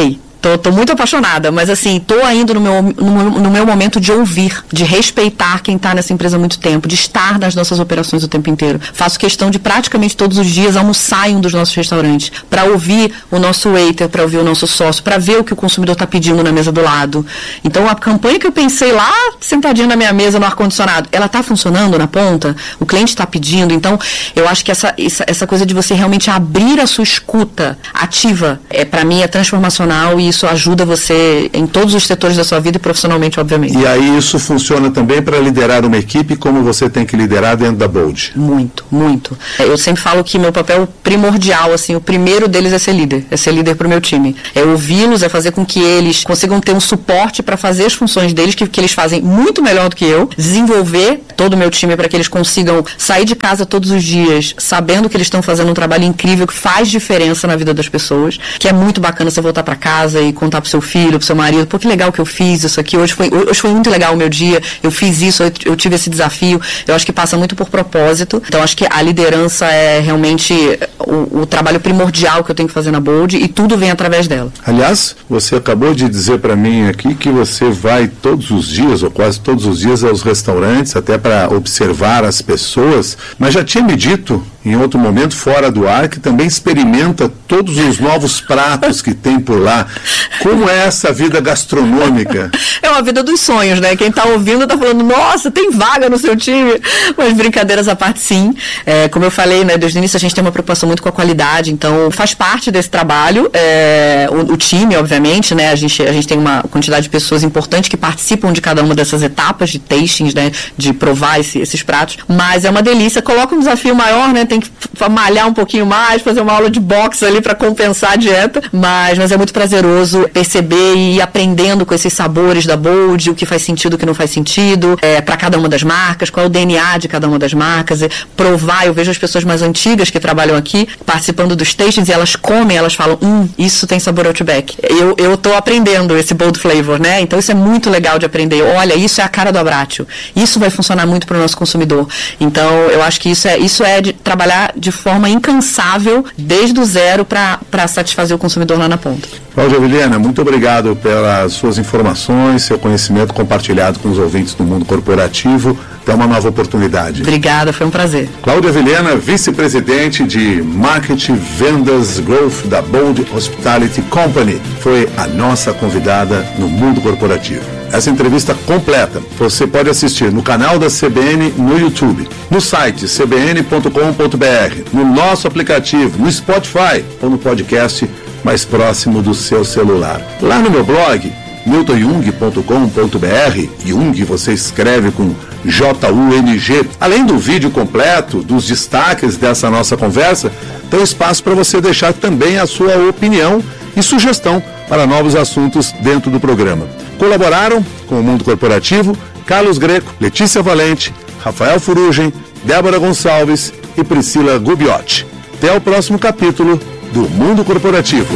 Tô, tô muito apaixonada, mas assim, tô ainda no meu, no, no meu momento de ouvir, de respeitar quem tá nessa empresa há muito tempo, de estar nas nossas operações o tempo inteiro. Faço questão de praticamente todos os dias almoçar em um dos nossos restaurantes, para ouvir o nosso waiter, para ouvir o nosso sócio, para ver o que o consumidor tá pedindo na mesa do lado. Então a campanha que eu pensei lá, sentadinha na minha mesa no ar-condicionado, ela tá funcionando na ponta? O cliente tá pedindo? Então eu acho que essa, essa, essa coisa de você realmente abrir a sua escuta ativa, é, para mim é transformacional e isso ajuda você em todos os setores da sua vida e profissionalmente, obviamente. E aí isso funciona também para liderar uma equipe como você tem que liderar dentro da Bold? Muito, muito. Eu sempre falo que meu papel primordial, assim, o primeiro deles é ser líder, é ser líder para o meu time. É ouvi-los, é fazer com que eles consigam ter um suporte para fazer as funções deles, que, que eles fazem muito melhor do que eu, desenvolver todo o meu time para que eles consigam sair de casa todos os dias, sabendo que eles estão fazendo um trabalho incrível, que faz diferença na vida das pessoas, que é muito bacana você voltar para casa e contar pro seu filho, pro seu marido, pô, que legal que eu fiz isso aqui, hoje foi, hoje foi muito legal o meu dia, eu fiz isso, eu, eu tive esse desafio. Eu acho que passa muito por propósito, então acho que a liderança é realmente o, o trabalho primordial que eu tenho que fazer na Bold e tudo vem através dela. Aliás, você acabou de dizer para mim aqui que você vai todos os dias, ou quase todos os dias, aos restaurantes, até para observar as pessoas, mas já tinha me dito em outro momento, fora do ar, que também experimenta todos os novos pratos que tem por lá. Como é essa vida gastronômica? É uma vida dos sonhos, né? Quem está ouvindo está falando, nossa, tem vaga no seu time. Mas brincadeiras à parte, sim. É, como eu falei, né, desde o início a gente tem uma preocupação muito com a qualidade, então faz parte desse trabalho. É, o, o time, obviamente, né? A gente, a gente tem uma quantidade de pessoas importantes que participam de cada uma dessas etapas de tastings, né? De provar esse, esses pratos. Mas é uma delícia. Coloca um desafio maior, né? Tem que malhar um pouquinho mais, fazer uma aula de boxe ali para compensar a dieta, mas, mas é muito prazeroso perceber e ir aprendendo com esses sabores da Bold, o que faz sentido, o que não faz sentido, é, para cada uma das marcas, qual é o D N A de cada uma das marcas, é, provar. Eu vejo as pessoas mais antigas que trabalham aqui participando dos tastings e elas comem, elas falam, hum, isso tem sabor Outback. Eu, eu tô aprendendo esse bold flavor, né? Então isso é muito legal de aprender. Olha, isso é a cara do Abbraccio. Isso vai funcionar muito para o nosso consumidor. Então eu acho que isso é, isso é de trabalhar de forma incansável, desde o zero, para satisfazer o consumidor lá na ponta. Cláudia Vilhena, muito obrigado pelas suas informações, seu conhecimento compartilhado com os ouvintes do mundo corporativo. Até uma nova oportunidade. Obrigada, foi um prazer. Cláudia Vilhena, vice-presidente de Marketing, Vendas, Growth da Bold Hospitality Company, foi a nossa convidada no mundo corporativo. Essa entrevista completa você pode assistir no canal da C B N no YouTube, no site c b n ponto com ponto b r, no nosso aplicativo, no Spotify ou no podcast mais próximo do seu celular. Lá no meu blog, milton jung ponto com ponto b r, Jung você escreve com J U N G. Além do vídeo completo, dos destaques dessa nossa conversa, tem espaço para você deixar também a sua opinião e sugestão para novos assuntos dentro do programa. Colaboraram com o Mundo Corporativo Carlos Greco, Letícia Valente, Rafael Furugem, Débora Gonçalves e Priscila Gubiotti. Até o próximo capítulo do Mundo Corporativo.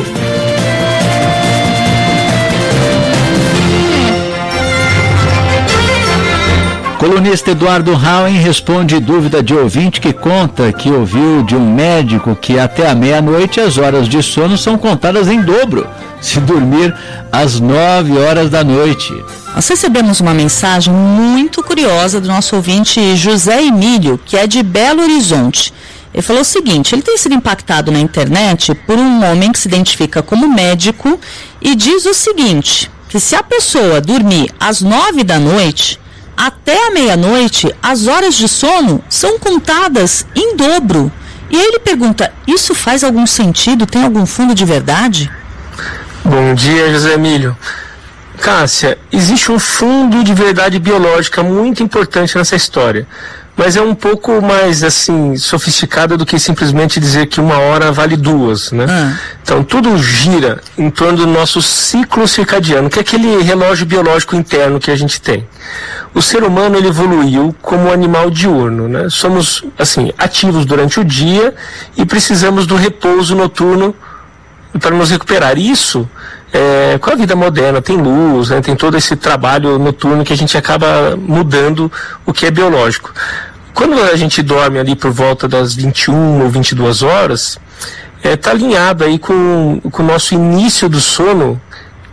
Colunista Eduardo Hauen responde dúvida de ouvinte que conta que ouviu de um médico que até a meia-noite as horas de sono são contadas em dobro, se dormir às nove horas da noite. Nós recebemos uma mensagem muito curiosa do nosso ouvinte José Emílio, que é de Belo Horizonte. Ele falou o seguinte, ele tem sido impactado na internet por um homem que se identifica como médico e diz o seguinte, que se a pessoa dormir às nove da noite, até a meia-noite, as horas de sono são contadas em dobro. E aí ele pergunta, isso faz algum sentido? Tem algum fundo de verdade? Bom dia, José Emílio. Cássia, existe um fundo de verdade biológica muito importante nessa história, mas é um pouco mais, assim, sofisticado do que simplesmente dizer que uma hora vale duas, né? Ah. Então, tudo gira em torno do nosso ciclo circadiano, que é aquele relógio biológico interno que a gente tem. O ser humano, ele evoluiu como um animal diurno, né? Somos, assim, ativos durante o dia e precisamos do repouso noturno para nos recuperar. Isso, é, com a vida moderna, tem luz, né, tem todo esse trabalho noturno que a gente acaba mudando o que é biológico. Quando a gente dorme ali por volta das vinte e uma ou vinte e duas horas, está é, alinhado aí com, com o nosso início do sono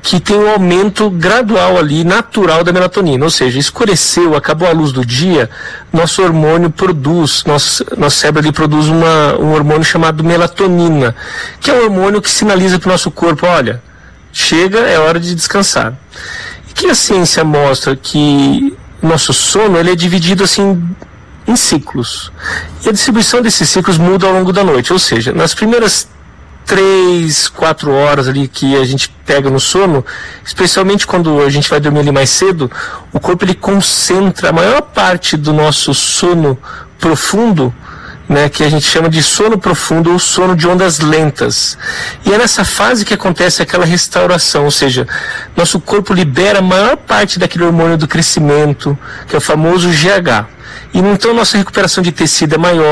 que tem um aumento gradual ali, natural da melatonina, ou seja, escureceu, acabou a luz do dia, nosso hormônio produz, nosso, nosso cérebro ali produz uma, um hormônio chamado melatonina, que é um hormônio que sinaliza para o nosso corpo, olha, chega, é hora de descansar. E que a ciência mostra que nosso sono ele é dividido assim em ciclos. E a distribuição desses ciclos muda ao longo da noite, ou seja, nas primeiras três, quatro horas ali que a gente pega no sono, especialmente quando a gente vai dormir ali mais cedo, o corpo ele concentra a maior parte do nosso sono profundo, né, que a gente chama de sono profundo ou sono de ondas lentas. E é nessa fase que acontece aquela restauração, ou seja, nosso corpo libera a maior parte daquele hormônio do crescimento, que é o famoso G H. E então nossa recuperação de tecido é maior,